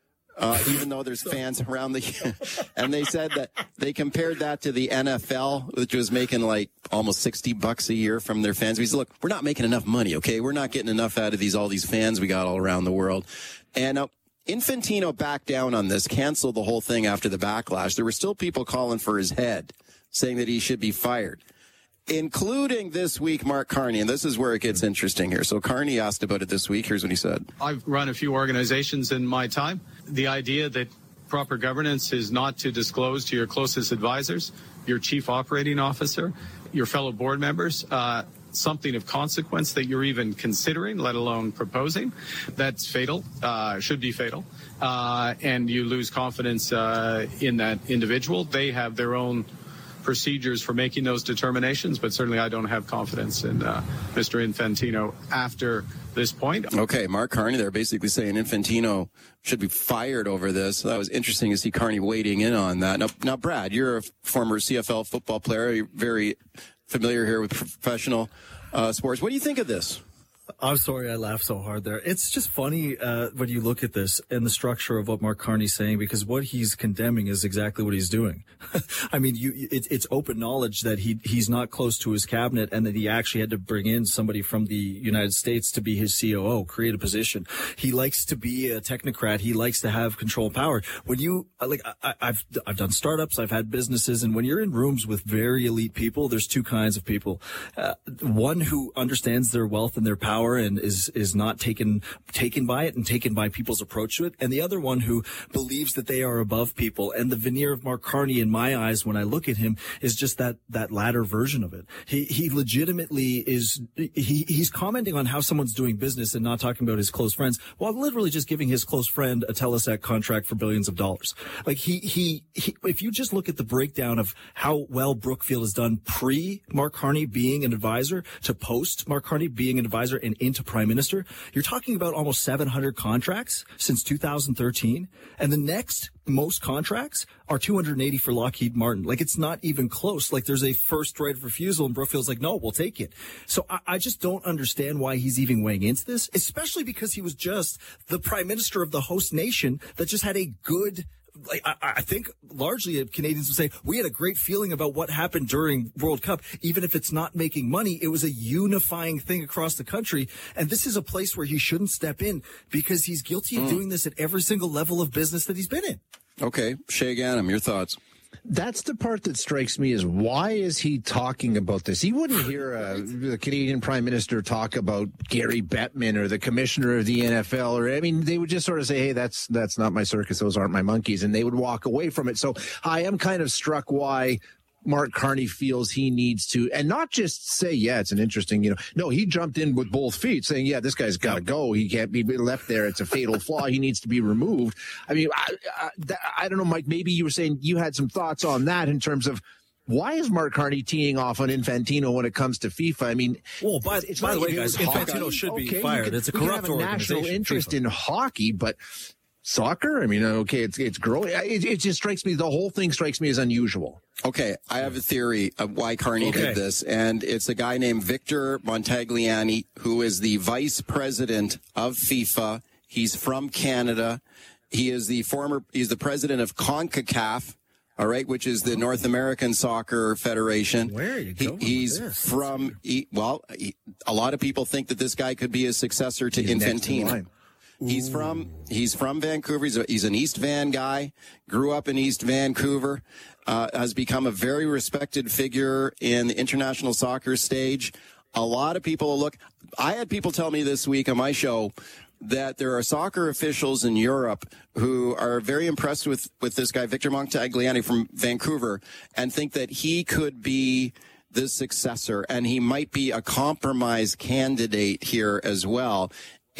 Speaker 13: Uh, even though there's fans around the, and they said that they compared that to the N F L, which was making like almost sixty bucks a year from their fans. We said, look, we're not making enough money. Okay. We're not getting enough out of these, all these fans we got all around the world. And, uh, Infantino backed down on this, canceled the whole thing after the backlash. There were still people calling for his head, saying that he should be fired, including this week Mark Carney. And this is where it gets interesting here. So Carney asked about it this week. Here's what he said.
Speaker 2: I've run a few organizations in my time. The idea that proper governance is not to disclose to your closest advisors, your chief operating officer, your fellow board members, uh, something of consequence that you're even considering, let alone proposing, that's fatal, uh, should be fatal. Uh, and you lose confidence uh, in that individual. They have their own procedures for making those determinations, but certainly I don't have confidence in uh, Mister Infantino after this point.
Speaker 13: Okay, Mark Carney, they're basically saying Infantino should be fired over this. So that was interesting to see Carney wading in on that. Now, now, Brad, you're a former C F L football player. You're very familiar here with professional uh, sports. What do you think of this?
Speaker 15: I'm sorry I laughed so hard there. It's just funny uh, when you look at this and the structure of what Mark Carney's saying, because what he's condemning is exactly what he's doing. I mean, you, it, it's open knowledge that he he's not close to his cabinet and that he actually had to bring in somebody from the United States to be his C O O, create a position. He likes to be a technocrat. He likes to have control power. When you, like, I, I've, I've done startups, I've had businesses, and when you're in rooms with very elite people, there's two kinds of people. Uh, one who understands their wealth and their power and is is not taken taken by it and taken by people's approach to it, and the other one who believes that they are above people. And the veneer of Mark Carney, in my eyes, when I look at him, is just that that latter version of it. He he legitimately is he he's commenting on how someone's doing business and not talking about his close friends, while literally just giving his close friend a Telesat contract for billions of dollars. Like he he, he if you just look at the breakdown of how well Brookfield has done pre Mark Carney being an advisor to post Mark Carney being an advisor and into prime minister, you're talking about almost seven hundred contracts since two thousand thirteen. And the next most contracts are two hundred eighty for Lockheed Martin. Like, it's not even close. Like, there's a first right of refusal, and Brookfield's like, no, we'll take it. So I, I just don't understand why he's even weighing into this, especially because he was just the prime minister of the host nation that just had a good, like, I, I think largely Canadians would say, we had a great feeling about what happened during World Cup. Even if it's not making money, it was a unifying thing across the country. And this is a place where he shouldn't step in because he's guilty of mm. doing this at every single level of business that he's been in.
Speaker 13: Okay. Shay Ganem, your thoughts?
Speaker 14: That's the part that strikes me is why is he talking about this? He wouldn't hear a, the Canadian Prime Minister talk about Gary Bettman or the commissioner of the N F L, or I mean, they would just sort of say, "Hey, that's that's not my circus; those aren't my monkeys," and they would walk away from it. So I am kind of struck why Mark Carney feels he needs to, and not just say, yeah, it's an interesting, you know, no, he jumped in with both feet saying, yeah, this guy's got to go. He can't be left there. It's a fatal flaw. He needs to be removed. I mean, I, I, I don't know, Mike, maybe you were saying you had some thoughts on that in terms of why is Mark Carney teeing off on Infantino when it comes to FIFA? I mean,
Speaker 15: well, by,
Speaker 14: it's
Speaker 15: by
Speaker 14: not,
Speaker 15: the way, guys, Infantino
Speaker 14: hockey.
Speaker 15: should be
Speaker 14: okay,
Speaker 15: fired.
Speaker 14: Can,
Speaker 15: it's a corrupt
Speaker 14: have a national
Speaker 15: organization.
Speaker 14: interest
Speaker 15: FIFA.
Speaker 14: in hockey, but soccer? I mean, okay, it's it's growing. It, it just strikes me, the whole thing strikes me as unusual.
Speaker 13: Okay, I have a theory of why Carney
Speaker 15: okay.
Speaker 13: did this, and it's a guy named Victor Montagliani, who is the vice president of FIFA. He's from Canada. He is the former, he's the president of CONCACAF, all right, which is the North American Soccer Federation.
Speaker 15: Where are you going?
Speaker 13: He, he's
Speaker 15: with this?
Speaker 13: from, he, well, he, a lot of people think that this guy could be a successor to
Speaker 14: He's
Speaker 13: Infantino. He's from he's from Vancouver. He's, a, he's an East Van guy. Grew up in East Vancouver. Uh, has become a very respected figure in the international soccer stage. A lot of people look. I had people tell me this week on my show that there are soccer officials in Europe who are very impressed with with this guy Victor Montagliani from Vancouver and think that he could be the successor and he might be a compromise candidate here as well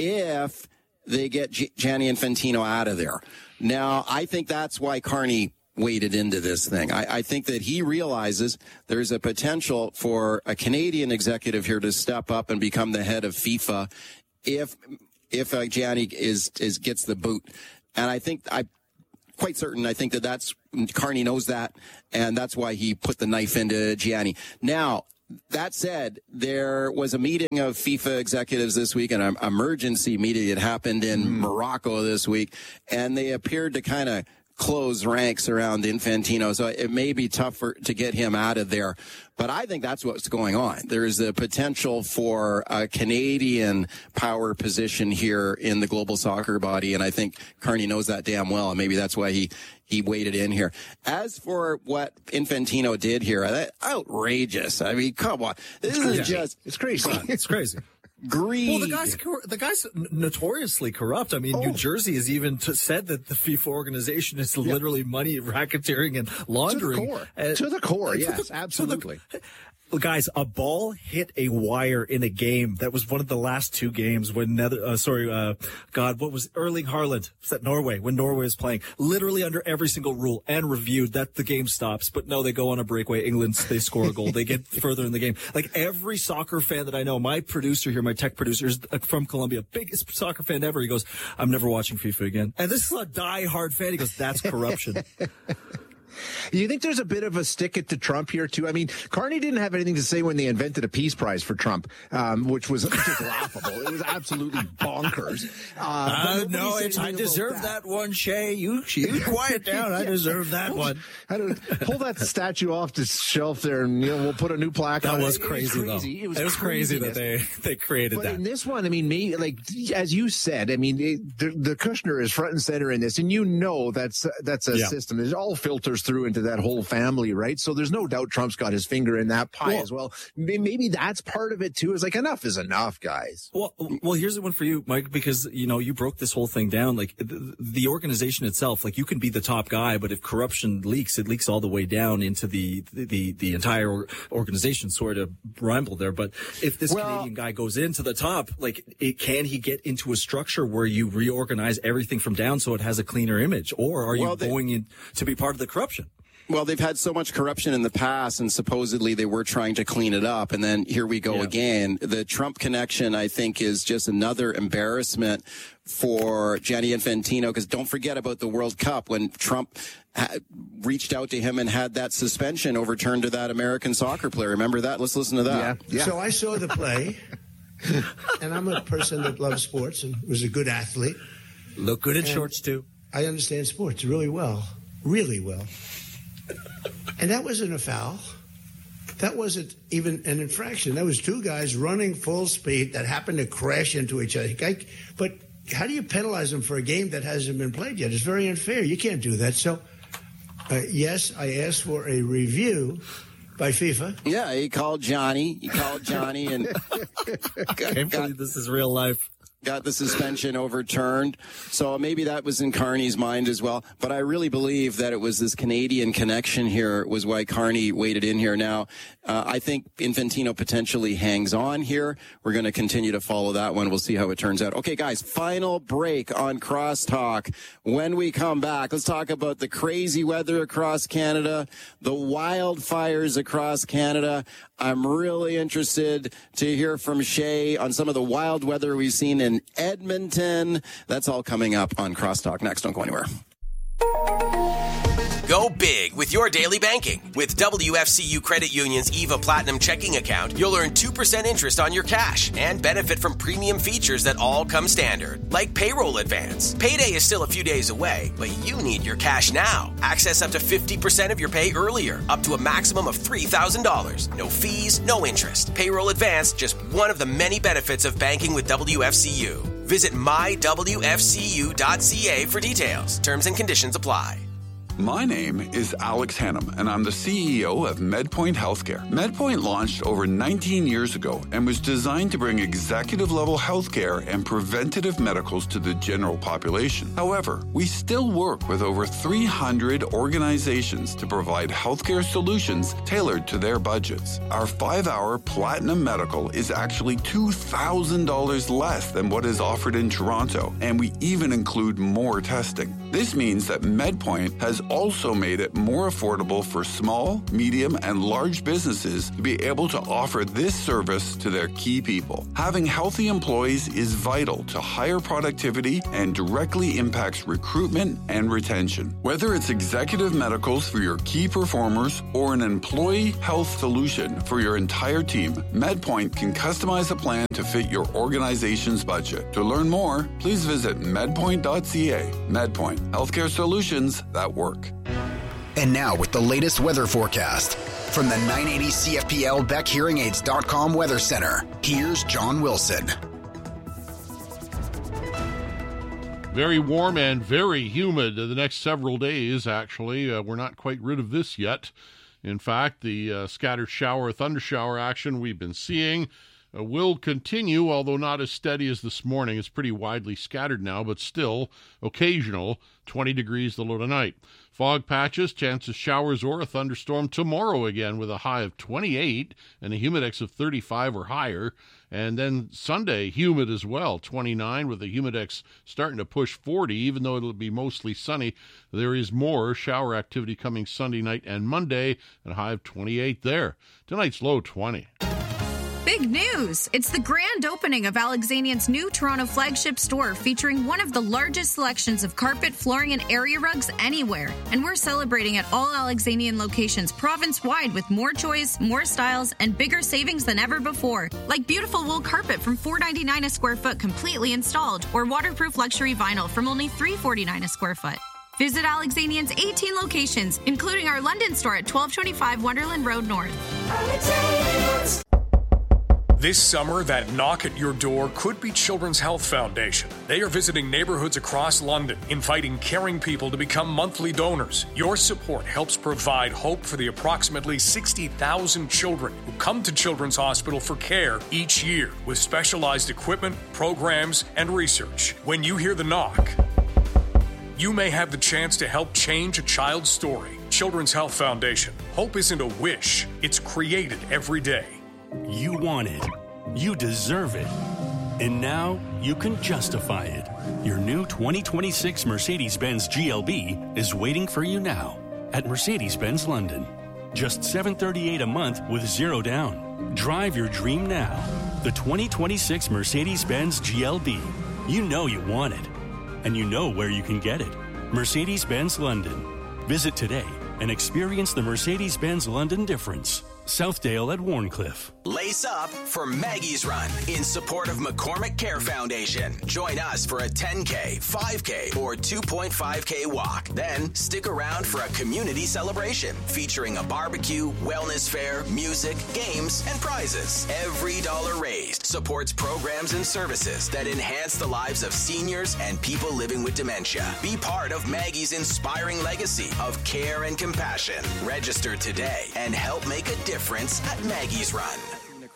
Speaker 13: if they get G- Gianni Infantino out of there. Now, I think that's why Carney waded into this thing. I, I think that he realizes there's a potential for a Canadian executive here to step up and become the head of FIFA if if uh, Gianni is is gets the boot. And I think I'm quite certain. I think that that's Carney knows that, and that's why he put the knife into Gianni. Now, that said, there was a meeting of FIFA executives this week, an emergency meeting that happened in mm. Morocco this week, and they appeared to kind of close ranks around Infantino, so it may be tougher to get him out of there. But I think that's what's going on. There is the potential for a Canadian power position here in the global soccer body, and I think Carney knows that damn well, and maybe that's why he he waded in here. As for what Infantino did here, that outrageous. I mean, come on. This is
Speaker 15: yeah.
Speaker 13: just...
Speaker 14: It's crazy.
Speaker 15: It's crazy.
Speaker 13: Greed.
Speaker 15: Well, the guy's the guy's notoriously corrupt. I mean, oh. New Jersey has even t- said that the FIFA organization is literally yeah. money racketeering and laundering.
Speaker 14: To the core.
Speaker 15: Uh,
Speaker 14: to the core,
Speaker 15: to
Speaker 14: yes,
Speaker 15: the,
Speaker 14: absolutely.
Speaker 15: The, guys, a ball hit a wire in a game. That was one of the last two games when Nether, uh, sorry, uh, God, what was Erling Haaland? Was that Norway? When Norway was playing, literally under every single rule and reviewed that the game stops. But no, they go on a breakaway. England, they score a goal. They get further in the game. Like every soccer fan that I know, my producer here, my tech producer is from Colombia, biggest soccer fan ever. He goes, I'm never watching FIFA again. And this is a die-hard fan. He goes, that's corruption.
Speaker 14: You think there's a bit of a stick it to Trump here, too? I mean, Carney didn't have anything to say when they invented a peace prize for Trump, um, which was just laughable. It was absolutely bonkers. Uh,
Speaker 15: uh, no, it's, I deserve that. that one, Shay. You, you quiet down. I deserve that one.
Speaker 14: I don't, pull that statue off the shelf there, and you know, we'll put a new plaque
Speaker 15: that
Speaker 14: on
Speaker 15: was
Speaker 14: it.
Speaker 15: Crazy,
Speaker 14: it was crazy,
Speaker 15: though.
Speaker 14: It was,
Speaker 15: it was crazy that they, they created
Speaker 14: but
Speaker 15: that.
Speaker 14: In this one, I mean, me, like, as you said, I mean, it, the, the Kushner is front and center in this, and you know that's, that's a
Speaker 15: yeah.
Speaker 14: system. It all filters through into that whole family, right? So there's no doubt Trump's got his finger in that pie well, as well. Maybe that's part of it too. Is like, enough is enough, guys.
Speaker 15: Well, well, here's the one for you, Mike, because you know you broke this whole thing down. Like the, the organization itself, like you can be the top guy, but if corruption leaks, it leaks all the way down into the the the, the entire organization. Sort of ramble there, but if this well, Canadian guy goes into the top, like, it, can he get into a structure where you reorganize everything from down so it has a cleaner image, or are
Speaker 13: well,
Speaker 15: you
Speaker 13: they,
Speaker 15: going in to be part of the corruption?
Speaker 13: Well, they've had so much corruption in the past, and supposedly they were trying to clean it up, and then here we go yeah. again. The Trump connection, I think, is just another embarrassment for Gianni Infantino, because don't forget about the World Cup when Trump ha- reached out to him and had that suspension overturned to that American soccer player. Remember that? Let's listen to that.
Speaker 3: Yeah. Yeah. So I saw the play, and I'm a person that loves sports and was a good athlete.
Speaker 15: Look good in shorts, too.
Speaker 3: I understand sports really well, really well. And that wasn't a foul. That wasn't even an infraction. That was two guys running full speed that happened to crash into each other. But how do you penalize them for a game that hasn't been played yet? It's very unfair. You can't do that. So, uh, yes, I asked for a review by FIFA.
Speaker 13: Yeah, he called Johnny. He called Johnny. and
Speaker 15: I can't believe this is real life.
Speaker 13: got the suspension overturned. So maybe that was in Carney's mind as well. But I really believe that it was this Canadian connection here was why Carney waded in here. Now, uh, I think Infantino potentially hangs on here. We're going to continue to follow that one. We'll see how it turns out. Okay, guys, final break on Crosstalk. When we come back, let's talk about the crazy weather across Canada, the wildfires across Canada. I'm really interested to hear from Shay on some of the wild weather we've seen in Edmonton. That's all coming up on Crosstalk next. Don't go anywhere.
Speaker 4: Go big with your daily banking. With W F C U Credit Union's EVA Platinum checking account, you'll earn two percent interest on your cash and benefit from premium features that all come standard, like payroll advance. Payday is still a few days away, but you need your cash now. Access up to fifty percent of your pay earlier, up to a maximum of three thousand dollars. No fees, no interest. Payroll advance, just one of the many benefits of banking with W F C U. Visit my w f c u dot c a for details. Terms and conditions apply.
Speaker 5: My name is Alex Hannum, and I'm the C E O of MedPoint Healthcare. MedPoint launched over nineteen years ago and was designed to bring executive-level healthcare and preventative medicals to the general population. However, we still work with over three hundred organizations to provide healthcare solutions tailored to their budgets. Our five-hour Platinum Medical is actually two thousand dollars less than what is offered in Toronto, and we even include more testing. This means that MedPoint has also made it more affordable for small, medium, and large businesses to be able to offer this service to their key people. Having healthy employees is vital to higher productivity and directly impacts recruitment and retention. Whether it's executive medicals for your key performers or an employee health solution for your entire team, MedPoint can customize a plan to fit your organization's budget. To learn more, please visit medpoint dot c a. MedPoint, healthcare solutions that work.
Speaker 6: And now with the latest weather forecast from the nine eighty C F P L Beck Hearing Aids dot com Weather Center, here's John Wilson.
Speaker 7: Very warm and very humid the next several days, actually. Uh, we're not quite rid of this yet. In fact, the uh, scattered shower, thundershower action we've been seeing uh, will continue, although not as steady as this morning. It's pretty widely scattered now, but still occasional, twenty degrees the low tonight. Fog patches, chance of showers or a thunderstorm tomorrow again with a high of twenty-eight and a humidex of thirty-five or higher. And then Sunday, humid as well, twenty-nine with a humidex starting to push forty, even though it'll be mostly sunny. There is more shower activity coming Sunday night and Monday, and a high of twenty-eight there. Tonight's low twenty.
Speaker 9: Big news! It's the grand opening of Alexanian's new Toronto flagship store featuring one of the largest selections of carpet, flooring, and area rugs anywhere. And we're celebrating at all Alexanian locations province-wide with more choice, more styles, and bigger savings than ever before. Like beautiful wool carpet from four dollars and ninety-nine cents a square foot completely installed, or waterproof luxury vinyl from only three dollars and forty-nine cents a square foot. Visit Alexanian's eighteen locations, including our London store at twelve twenty-five Wonderland Road North. Alexanian's.
Speaker 29: This summer, that knock at your door could be Children's Health Foundation. They are visiting neighborhoods across London, inviting caring people to become monthly donors. Your support helps provide hope for the approximately sixty thousand children who come to Children's Hospital for care each year with specialized equipment, programs, and research. When you hear the knock, you may have the chance to help change a child's story. Children's Health Foundation. Hope isn't a wish. It's created every day.
Speaker 31: You want it. You deserve it. And now you can justify it. Your new twenty twenty-six Mercedes-Benz G L B is waiting for you now at Mercedes-Benz London. Just seven hundred thirty-eight dollars a month with zero down. Drive your dream now. The twenty twenty-six Mercedes-Benz G L B. You know you want it. And you know where you can get it. Mercedes-Benz London. Visit today and experience the Mercedes-Benz London difference. Southdale at Warncliffe.
Speaker 4: Lace up for Maggie's Run in support of McCormick Care Foundation. Join us for a ten K, five K, or two point five K walk. Then stick around for a community celebration featuring a barbecue, wellness fair, music, games, and prizes. Every dollar raised supports programs and services that enhance the lives of seniors and people living with dementia. Be part of Maggie's inspiring legacy of care and compassion. Register today and help make a difference at Maggie's Run.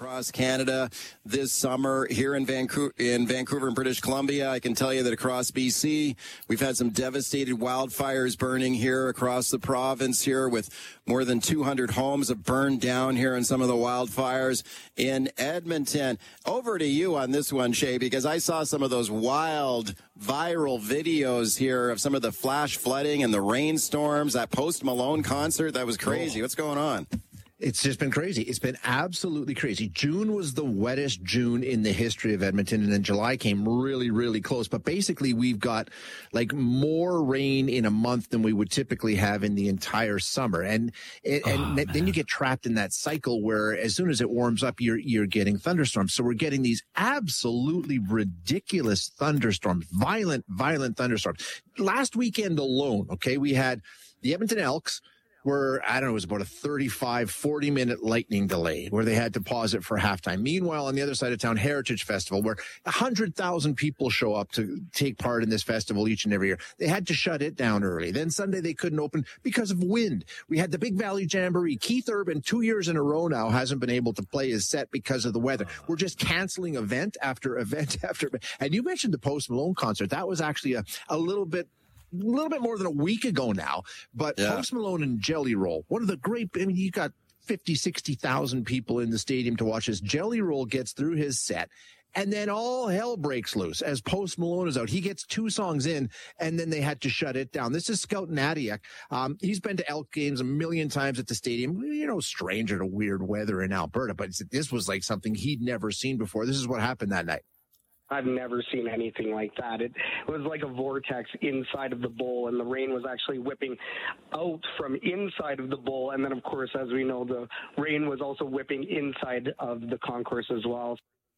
Speaker 13: across Canada this summer. Here in Vancouver, in Vancouver and British Columbia, I can tell you that across B C, we've had some devastated wildfires burning here across the province here, with more than two hundred homes have burned down here in some of the wildfires in Edmonton. Over to you on this one, Shay, because I saw some of those wild viral videos here of some of the flash flooding and the rainstorms, that Post Malone concert. That was crazy. What's going on?
Speaker 14: It's just been crazy. It's been absolutely crazy. June was the wettest June in the history of Edmonton, and then July came really, really close. But basically, we've got like more rain in a month than we would typically have in the entire summer. And and oh, then man. you get trapped in that cycle where as soon as it warms up, you're you're getting thunderstorms. So we're getting these absolutely ridiculous thunderstorms, violent, violent thunderstorms. Last weekend alone, okay, we had the Edmonton Elks, where, I don't know, it was about a thirty-five, forty minute lightning delay where they had to pause it for halftime. Meanwhile, on the other side of town, Heritage Festival, where one hundred thousand people show up to take part in this festival each and every year. They had to shut it down early. Then Sunday they couldn't open because of wind. We had the Big Valley Jamboree. Keith Urban, two years in a row now, hasn't been able to play his set because of the weather. We're just canceling event after event after event. And you mentioned the Post Malone concert. That was actually a, a little bit a little bit more than a week ago now, but yeah. Post Malone and Jelly Roll, one of the great, I mean, you got fifty, sixty thousand people in the stadium to watch this. Jelly Roll gets through his set, and then all hell breaks loose as Post Malone is out. He gets two songs in, and then they had to shut it down. This is Scout Nadiak. Um, he's been to Elk games a million times at the stadium. You know, stranger to weird weather in Alberta, but this was like something he'd never seen before. This is what happened that night.
Speaker 10: I've never seen anything like that. It, it was like a vortex inside of the bowl, and the rain was actually whipping out from inside of the bowl. And then, of course, as we know, the rain was also whipping inside of the concourse as well.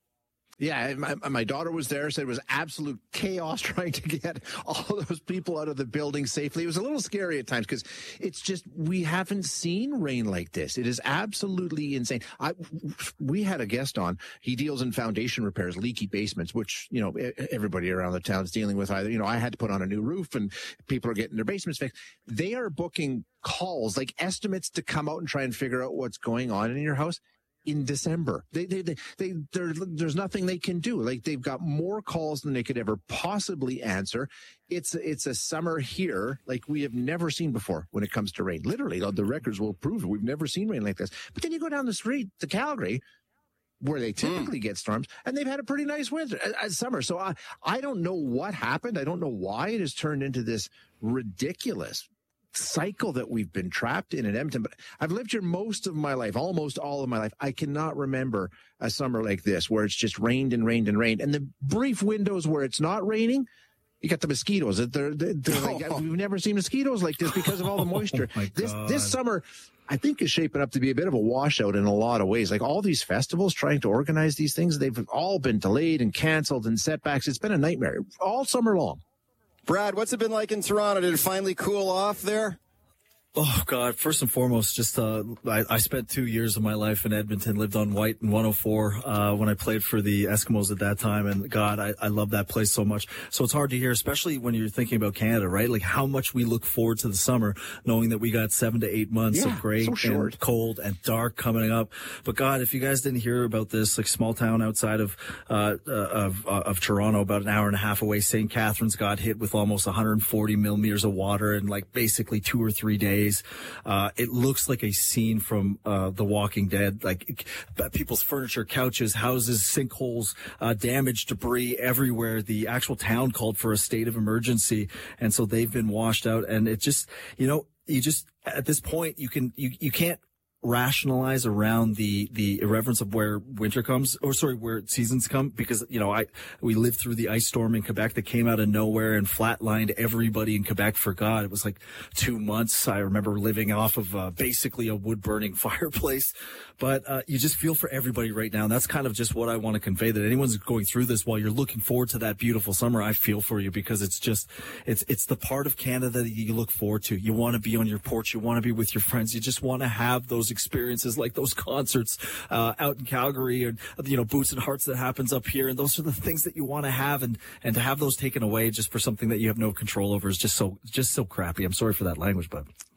Speaker 14: Yeah, my, my daughter was there, said it was absolute chaos trying to get all those people out of the building safely. It was a little scary at times because it's just, we haven't seen rain like this. It is absolutely insane. I, we had a guest on. He deals in foundation repairs, leaky basements, which, you know, everybody around the town is dealing with either. You know, I had to put on a new roof and people are getting their basements fixed. They are booking calls, like estimates to come out and try and figure out what's going on in your house in December. They, they, they, they, there's nothing they can do. Like, they've got more calls than they could ever possibly answer. It's, it's a summer here like we have never seen before when it comes to rain. Literally, the records will prove it. We've never seen rain like this. But then you go down the street to Calgary, where they typically mm. get storms, and they've had a pretty nice winter, uh, summer. So I, I don't know what happened. I don't know why it has turned into this ridiculous cycle that we've been trapped in in Edmonton. But I've lived here most of my life, almost all of my life. I cannot remember a summer like this where it's just rained and rained and rained. And the brief windows where it's not raining, you got the mosquitoes. They're, they're, they're like, oh. We've never seen mosquitoes like this because of all the moisture. Oh this this summer, I think, is shaping up to be a bit of a washout in a lot of ways. Like, all these festivals trying to organize these things, they've all been delayed and canceled and setbacks. It's been a nightmare all summer long.
Speaker 13: Brad, what's it been like in Toronto? Did it finally cool off there?
Speaker 15: Oh, God. First and foremost, just uh, I, I spent two years of my life in Edmonton, lived on White and one oh four uh, when I played for the Eskimos at that time. And, God, I, I love that place so much. So it's hard to hear, especially when you're thinking about Canada, right? Like, how much we look forward to the summer, knowing that we got seven to eight months yeah, of gray so and cold and dark coming up. But, God, if you guys didn't hear about this, like, small town outside of uh, uh, of, uh, of Toronto, about an hour and a half away, Saint Catharines got hit with almost one hundred forty millimeters of water in, like, basically two or three days. Uh, it looks like a scene from uh, The Walking Dead. Like, people's furniture, couches, houses, sinkholes, uh, damaged debris everywhere. The actual town called for a state of emergency, and so they've been washed out. And it just, you know, you just, at this point, you can, you, you can't rationalize around the the irreverence of where winter comes, or sorry, where seasons come, because, you know, I we lived through the ice storm in Quebec that came out of nowhere and flatlined everybody in Quebec for God. It was like two months. I remember living off of uh, basically a wood burning fireplace. But uh, you just feel for everybody right now, and that's kind of just what I want to convey, that anyone's going through this while you're looking forward to that beautiful summer. I feel for you, because it's just it's it's the part of Canada that you look forward to. You want to be on your porch, you want to be with your friends, you just want to have those experiences like those concerts uh, out in Calgary, and, you know, Boots and Hearts that happens up here, and those are the things that you want to have, and and to have those taken away just for something that you have no control over is just so just so crappy. I'm sorry for that language, but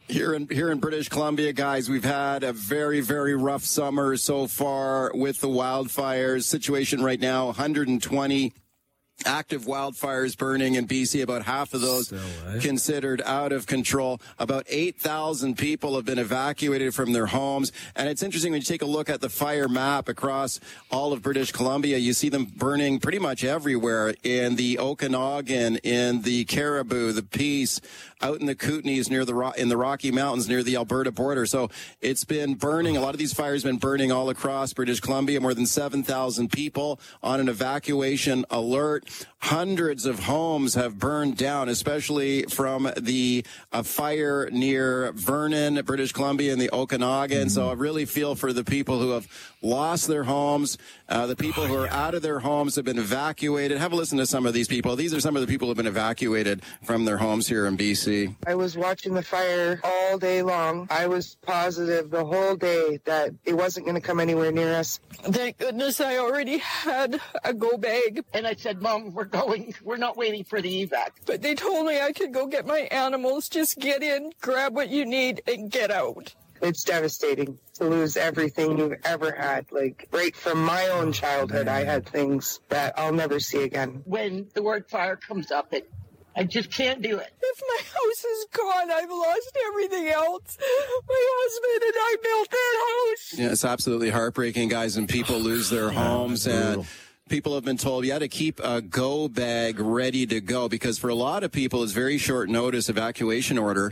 Speaker 13: Here in here in British Columbia, guys, we've had a very, very rough summer so far with the wildfires. Situation right now, one hundred twenty active wildfires burning in B C, about half of those so, eh? considered out of control. About eight thousand people have been evacuated from their homes. And it's interesting when you take a look at the fire map across all of British Columbia, you see them burning pretty much everywhere in the Okanagan, in the Caribou, the Peace, out in the Kootenays near the Ro- in the Rocky Mountains near the Alberta border. So it's been burning. A lot of these fires have been burning all across British Columbia. More than seven thousand people on an evacuation alert. Hundreds of homes have burned down, especially from the uh, fire near Vernon, British Columbia, and the Okanagan. Mm-hmm. So I really feel for the people who have lost their homes. Uh, the people oh, who are yeah. out of their homes have been evacuated. Have a listen to some of these people. These are some of the people who have been evacuated from their homes here in B C.
Speaker 8: I was watching the fire all day long. I was positive the whole day that it wasn't going to come anywhere near us.
Speaker 18: Thank goodness I already had a go bag.
Speaker 20: And I said, Mom, we're going. We're not waiting for the evac.
Speaker 18: But they told me I could go get my animals. Just get in, grab what you need, and get out.
Speaker 8: It's devastating to lose everything you've ever had. Like, right from my own childhood, I had things that I'll never see again.
Speaker 20: When the word fire comes up, it, I just can't do it.
Speaker 18: If my house is gone, I've lost everything else. My husband and I built that house.
Speaker 13: Yeah, it's absolutely heartbreaking, guys, and people lose their homes and people have been told you had to keep a go bag ready to go because for a lot of people it's very short notice evacuation order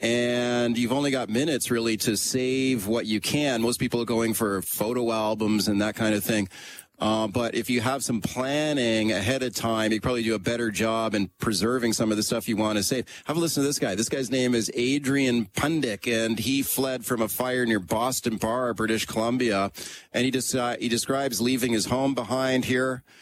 Speaker 13: and you've only got minutes really to save what you can. Most people are going for photo albums and that kind of thing. Uh, but if you have some planning ahead of time, you probably do a better job in preserving some of the stuff you want to save. Have a listen to this guy. This guy's name is Adrian Pundick, and he fled from a fire near Boston Bar, British Columbia. And he, des- uh, he describes leaving his home behind here